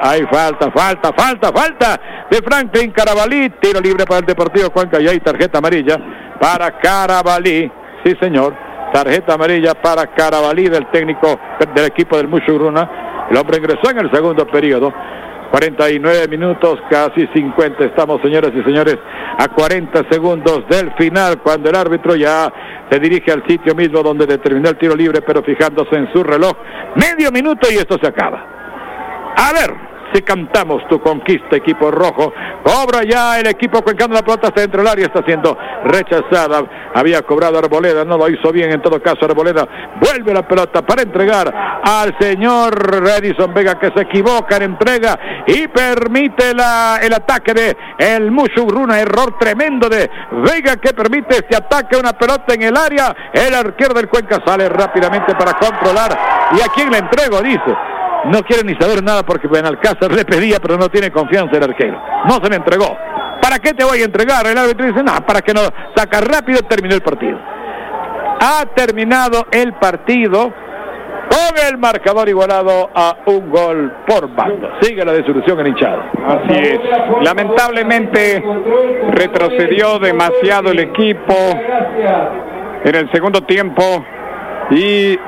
falta de Franklin Carabalí, tiro libre para el Deportivo Cuenca y hay tarjeta amarilla para Carabalí, sí señor, tarjeta amarilla para Carabalí del técnico del equipo del Muchugruna. El hombre ingresó en el segundo periodo. 49 minutos, casi 50, estamos señoras y señores a 40 segundos del final, cuando el árbitro ya se dirige al sitio mismo donde determinó el tiro libre, pero fijándose en su reloj, medio minuto y esto se acaba. A ver si cantamos tu conquista, equipo rojo. Cobra ya el equipo cuencano, la pelota está dentro del área, está siendo rechazada, había cobrado Arboleda, no lo hizo bien, en todo caso Arboleda vuelve la pelota para entregar al señor Edison Vega, que se equivoca en entrega y permite el ataque de el Muchugruna, error tremendo de Vega que permite este ataque, una pelota en el área, el arquero del Cuenca sale rápidamente para controlar, y a quién le entrego, dice. no quiere ni saber nada porque Benalcázar le pedía, pero no tiene confianza el arquero. No se le entregó. ¿Para qué te voy a entregar? El árbitro dice, no, para que no saca rápido, terminó el partido. Ha terminado el partido con el marcador igualado a un gol por bando. Sigue la disolución en hinchada. Así es. Lamentablemente retrocedió demasiado el equipo en el segundo tiempo y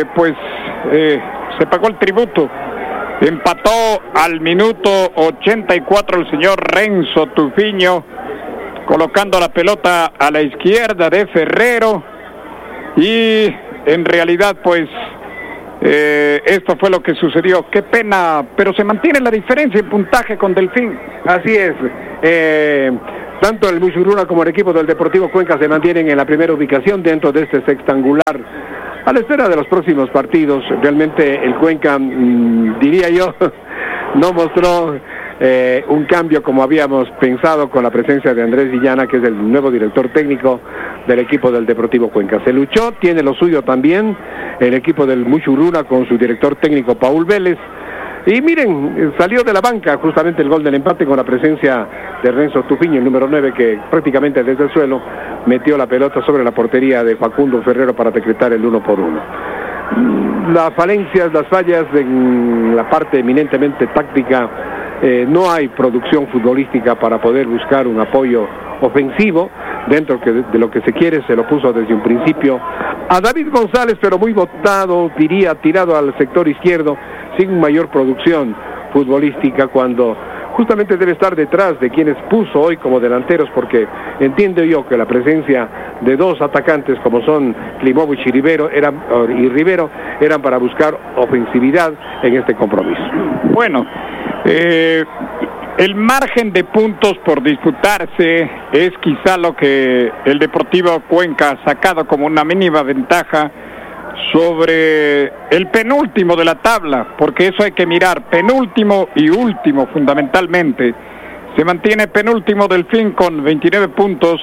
se pagó el tributo. Empató al minuto 84 el señor Renzo Tufiño, colocando la pelota a la izquierda de Ferrero, y en realidad esto fue lo que sucedió. Qué pena, pero se mantiene la diferencia en puntaje con Delfín. Así es. Tanto el Muchurruna como el equipo del Deportivo Cuenca se mantienen en la primera ubicación dentro de este sextangular. A la espera de los próximos partidos, realmente el Cuenca, diría yo, no mostró un cambio como habíamos pensado con la presencia de Andrés Villana, que es el nuevo director técnico del equipo del Deportivo Cuenca. Se luchó, tiene lo suyo también el equipo del Muchurruna con su director técnico Paul Vélez. Y miren, salió de la banca justamente el gol del empate con la presencia de Renzo Tufiño, el número 9, que prácticamente desde el suelo metió la pelota sobre la portería de Facundo Ferrero para decretar el 1-1. Las falencias, las fallas en la parte eminentemente táctica, no hay producción futbolística para poder buscar un apoyo ofensivo dentro de lo que se quiere. Se lo puso desde un principio a David González, pero muy botado, diría, tirado al sector izquierdo, sin mayor producción futbolística, cuando justamente debe estar detrás de quienes puso hoy como delanteros, porque entiendo yo que la presencia de dos atacantes como son Klimovic y Rivero eran para buscar ofensividad en este compromiso. Bueno, el margen de puntos por disputarse es quizá lo que el Deportivo Cuenca ha sacado como una mínima ventaja sobre el penúltimo de la tabla, porque eso hay que mirar, penúltimo y último fundamentalmente. Se mantiene penúltimo Delfín con 29 puntos,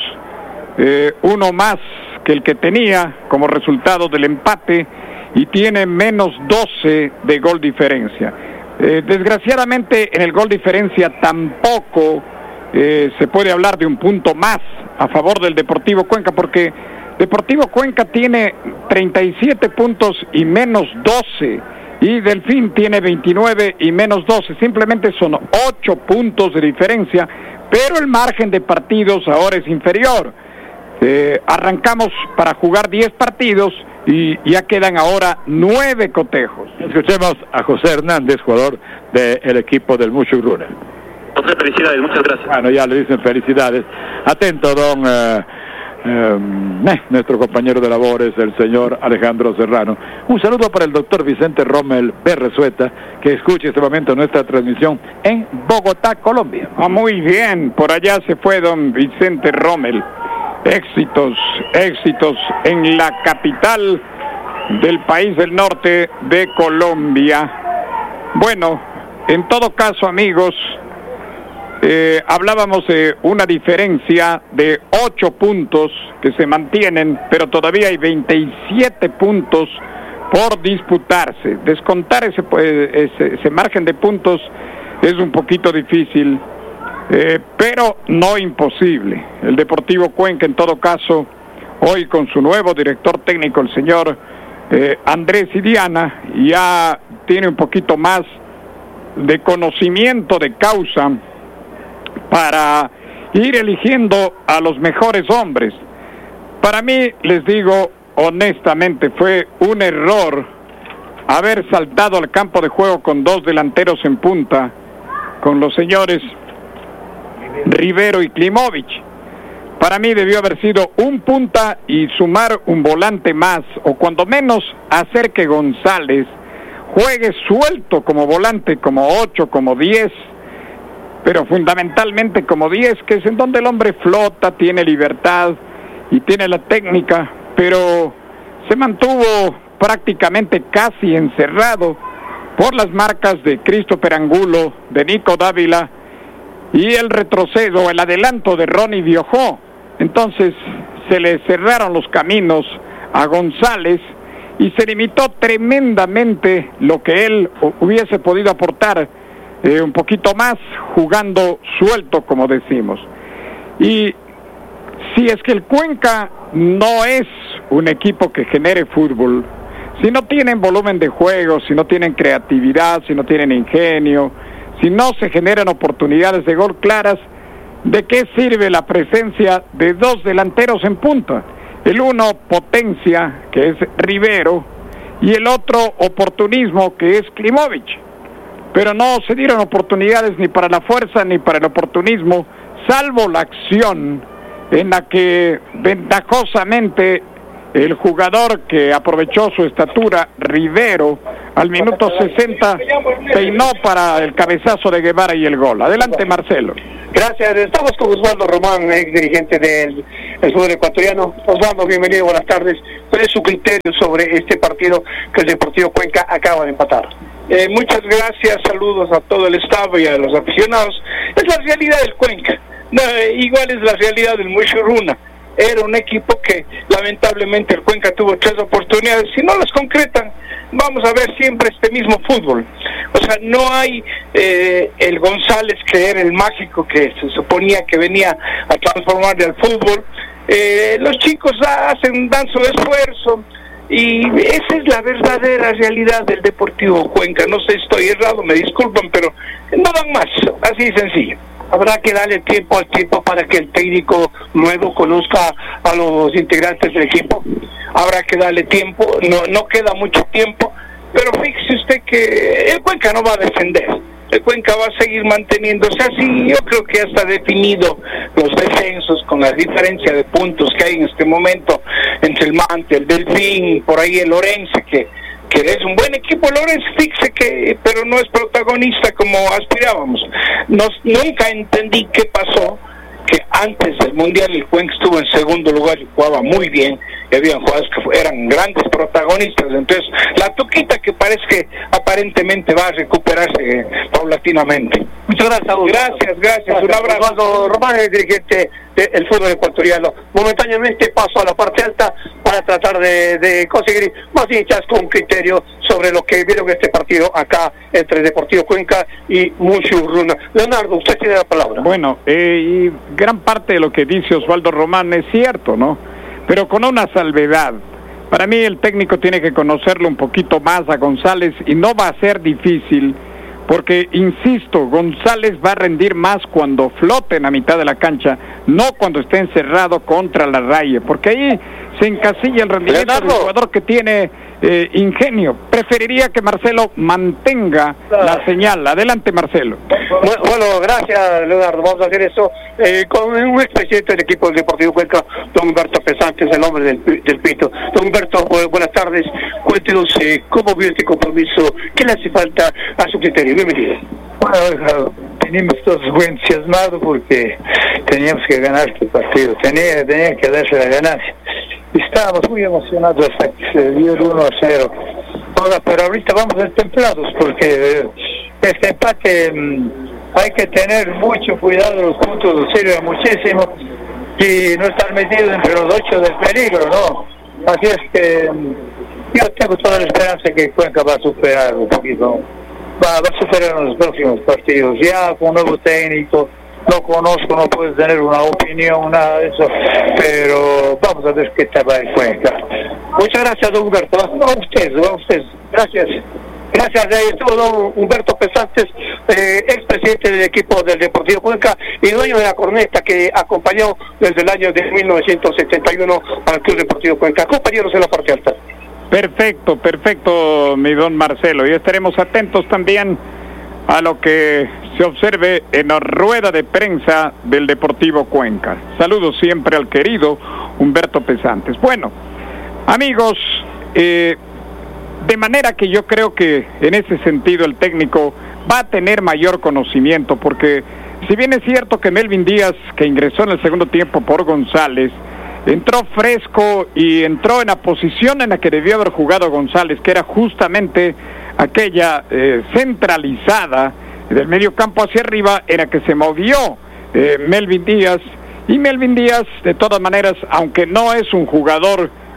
uno más que el que tenía como resultado del empate, y tiene menos 12 de gol diferencia. Desgraciadamente en el gol diferencia tampoco se puede hablar de un punto más a favor del Deportivo Cuenca, porque Deportivo Cuenca tiene 37 puntos y menos 12, y Delfín tiene 29 y menos 12, simplemente son 8 puntos de diferencia, pero el margen de partidos ahora es inferior. Arrancamos para jugar 10 partidos y ya quedan ahora 9 cotejos. Escuchemos a José Hernández, jugador del equipo del Muchurruna. José, felicidades, muchas gracias. Bueno, ya le dicen felicidades. Atento, don nuestro compañero de labores, el señor Alejandro Serrano. Un saludo para el doctor Vicente Rommel Berresueta, que escucha este momento nuestra transmisión en Bogotá, Colombia. Muy bien, por allá se fue don Vicente Rommel. Éxitos en la capital del país del norte de Colombia. Bueno, en todo caso, amigos, hablábamos de una diferencia de 8 puntos que se mantienen, pero todavía hay 27 puntos por disputarse. Descontar ese margen de puntos es un poquito difícil, pero no imposible. El Deportivo Cuenca, en todo caso, hoy con su nuevo director técnico, el señor Andrés Iriana, ya tiene un poquito más de conocimiento de causa para ir eligiendo a los mejores hombres. Para mí, les digo honestamente, fue un error haber saltado al campo de juego con 2 delanteros en punta, con los señores Rivero y Klimovic. Para mí debió haber sido un punta y sumar un volante más, o cuando menos hacer que González juegue suelto como volante, como 8, como 10, pero fundamentalmente como 10, que es en donde el hombre flota, tiene libertad y tiene la técnica, pero se mantuvo prácticamente casi encerrado por las marcas de Christopher Angulo, de Nico Dávila y el retroceso, el adelanto de Ronnie Biojó. Entonces se le cerraron los caminos a González y se limitó tremendamente lo que él hubiese podido aportar un poquito más jugando suelto, como decimos. Y si es que el Cuenca no es un equipo que genere fútbol, si no tienen volumen de juego, si no tienen creatividad, si no tienen ingenio, si no se generan oportunidades de gol claras, ¿de qué sirve la presencia de dos delanteros en punta? El uno potencia, que es Rivero, y el otro oportunismo, que es Klimovic. Pero no se dieron oportunidades ni para la fuerza ni para el oportunismo, salvo la acción en la que ventajosamente el jugador que aprovechó su estatura, Rivero, al minuto 60 peinó para el cabezazo de Guevara y el gol. Adelante, Marcelo. Gracias, estamos con Osvaldo Román, ex dirigente del fútbol ecuatoriano. Osvaldo, bienvenido, buenas tardes. ¿Cuál es su criterio sobre este partido que el Deportivo Cuenca acaba de empatar? Muchas gracias, saludos a todo el staff y a los aficionados. Es la realidad del Cuenca, igual es la realidad del Mushuruna. Era un equipo que lamentablemente el Cuenca tuvo 3 oportunidades, si no las concretan vamos a ver siempre este mismo fútbol. O sea, no hay el González que era el mágico que se suponía que venía a transformarle al fútbol. Los chicos dan su esfuerzo y esa es la verdadera realidad del Deportivo Cuenca. No sé si estoy errado, me disculpan, pero no dan más, así de sencillo. Habrá que darle tiempo al tiempo para que el técnico nuevo conozca a los integrantes del equipo. Habrá que darle tiempo, no queda mucho tiempo, pero fíjese usted que el Cuenca no va a defender. El Cuenca va a seguir manteniéndose así. Yo creo que ya está definido los descensos con la diferencia de puntos que hay en este momento entre el Mante, el Delfín, por ahí el Orense, que es un buen equipo. Lorenz, fíjese que, pero no es protagonista como aspirábamos. Nunca entendí qué pasó, que antes del Mundial el Cuenca estuvo en segundo lugar y jugaba muy bien, y habían jugadores que eran grandes protagonistas. Entonces, la Tuquita, que parece que aparentemente va a recuperarse paulatinamente. Muchas gracias. Gracias, un abrazo. Osvaldo Román, el dirigente del fútbol ecuatoriano. Momentáneamente paso a la parte alta para tratar de conseguir más hinchas con criterio sobre lo que vieron este partido acá entre Deportivo Cuenca y Mushuruna. Leonardo, usted tiene la palabra. Bueno, y gran parte de lo que dice Osvaldo Román es cierto, ¿no? Pero con una salvedad. Para mí el técnico tiene que conocerlo un poquito más a González y no va a ser difícil, porque, insisto, González va a rendir más cuando flote en la mitad de la cancha, no cuando esté encerrado contra la raya, porque ahí se encasilla el rendimiento del jugador que tiene ingenio. Preferiría que Marcelo mantenga la señal. Adelante, Marcelo. Bueno, gracias, Leonardo. Vamos a hacer eso con un expresidente del equipo del Deportivo Cuenca, don Humberto Pesantes, el hombre del Pito. Don Humberto, buenas tardes. Cuéntenos cómo vio este compromiso, qué le hace falta a su criterio. Bienvenido. Bueno, venimos todos muy entusiasmados porque teníamos que ganar este partido, tenía que darse la ganancia. Estábamos muy emocionados hasta que se dio el 1-0. Ahora, pero ahorita vamos destemplados porque este empate hay que tener mucho cuidado, los puntos nos sirven muchísimo y no estar metidos entre los 8 del peligro, ¿no? Así es que yo tengo toda la esperanza que Cuenca va a superar un poquito. Va a superar en los próximos partidos, ya con un nuevo técnico. No conozco, no puedo tener una opinión, nada de eso, pero vamos a ver qué tal va el Cuenca. Muchas gracias, don Humberto. Va usted. Gracias. Gracias, estuvo don Humberto Pesantes, expresidente del equipo del Deportivo Cuenca y dueño de la corneta que acompañó desde el año de 1971 al Club Deportivo Cuenca. Compañeros en la parte alta. Perfecto, mi don Marcelo. Y estaremos atentos también a lo que se observe en la rueda de prensa del Deportivo Cuenca. Saludos siempre al querido Humberto Pesantes. Bueno, amigos, de manera que yo creo que en ese sentido el técnico va a tener mayor conocimiento, porque si bien es cierto que Melvin Díaz, que ingresó en el segundo tiempo por González, entró fresco y entró en la posición en la que debió haber jugado González, que era justamente aquella centralizada del medio campo hacia arriba, en la que se movió Melvin Díaz. Y Melvin Díaz, de todas maneras, aunque no es un jugador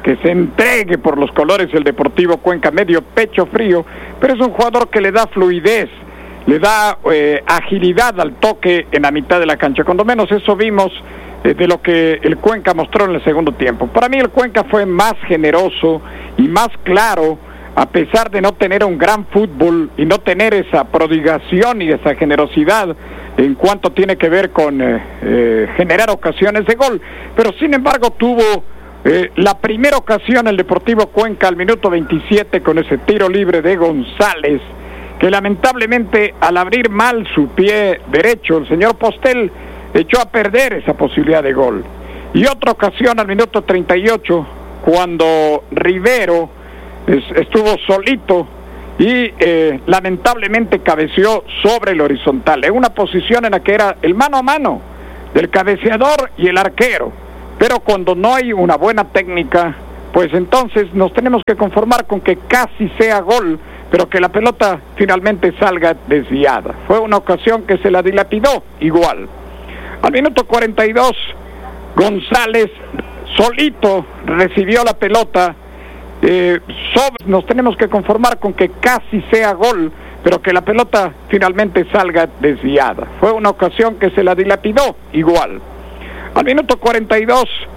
que se entregue por los colores del Deportivo Cuenca, medio pecho frío, pero es un jugador que le da fluidez, le da agilidad al toque en la mitad de la cancha. Cuando menos eso vimos de lo que el Cuenca mostró en el segundo tiempo. Para mí el Cuenca fue más generoso y más claro, a pesar de no tener un gran fútbol y no tener esa prodigación y esa generosidad en cuanto tiene que ver con generar ocasiones de gol. Pero sin embargo tuvo la primera ocasión el Deportivo Cuenca al minuto 27 con ese tiro libre de González, que lamentablemente al abrir mal su pie derecho, el señor Postel echó a perder esa posibilidad de gol. Y otra ocasión al minuto 38, cuando Rivero estuvo solito y lamentablemente cabeceó sobre el horizontal, en una posición en la que era el mano a mano del cabeceador y el arquero. Pero cuando no hay una buena técnica, pues entonces nos tenemos que conformar con que casi sea gol, pero que la pelota finalmente salga desviada. Fue una ocasión que se la dilapidó igual. Al minuto 42, González solito recibió la pelota. Nos tenemos que conformar con que casi sea gol, pero que la pelota finalmente salga desviada. Fue una ocasión que se la dilapidó igual. Al minuto 42,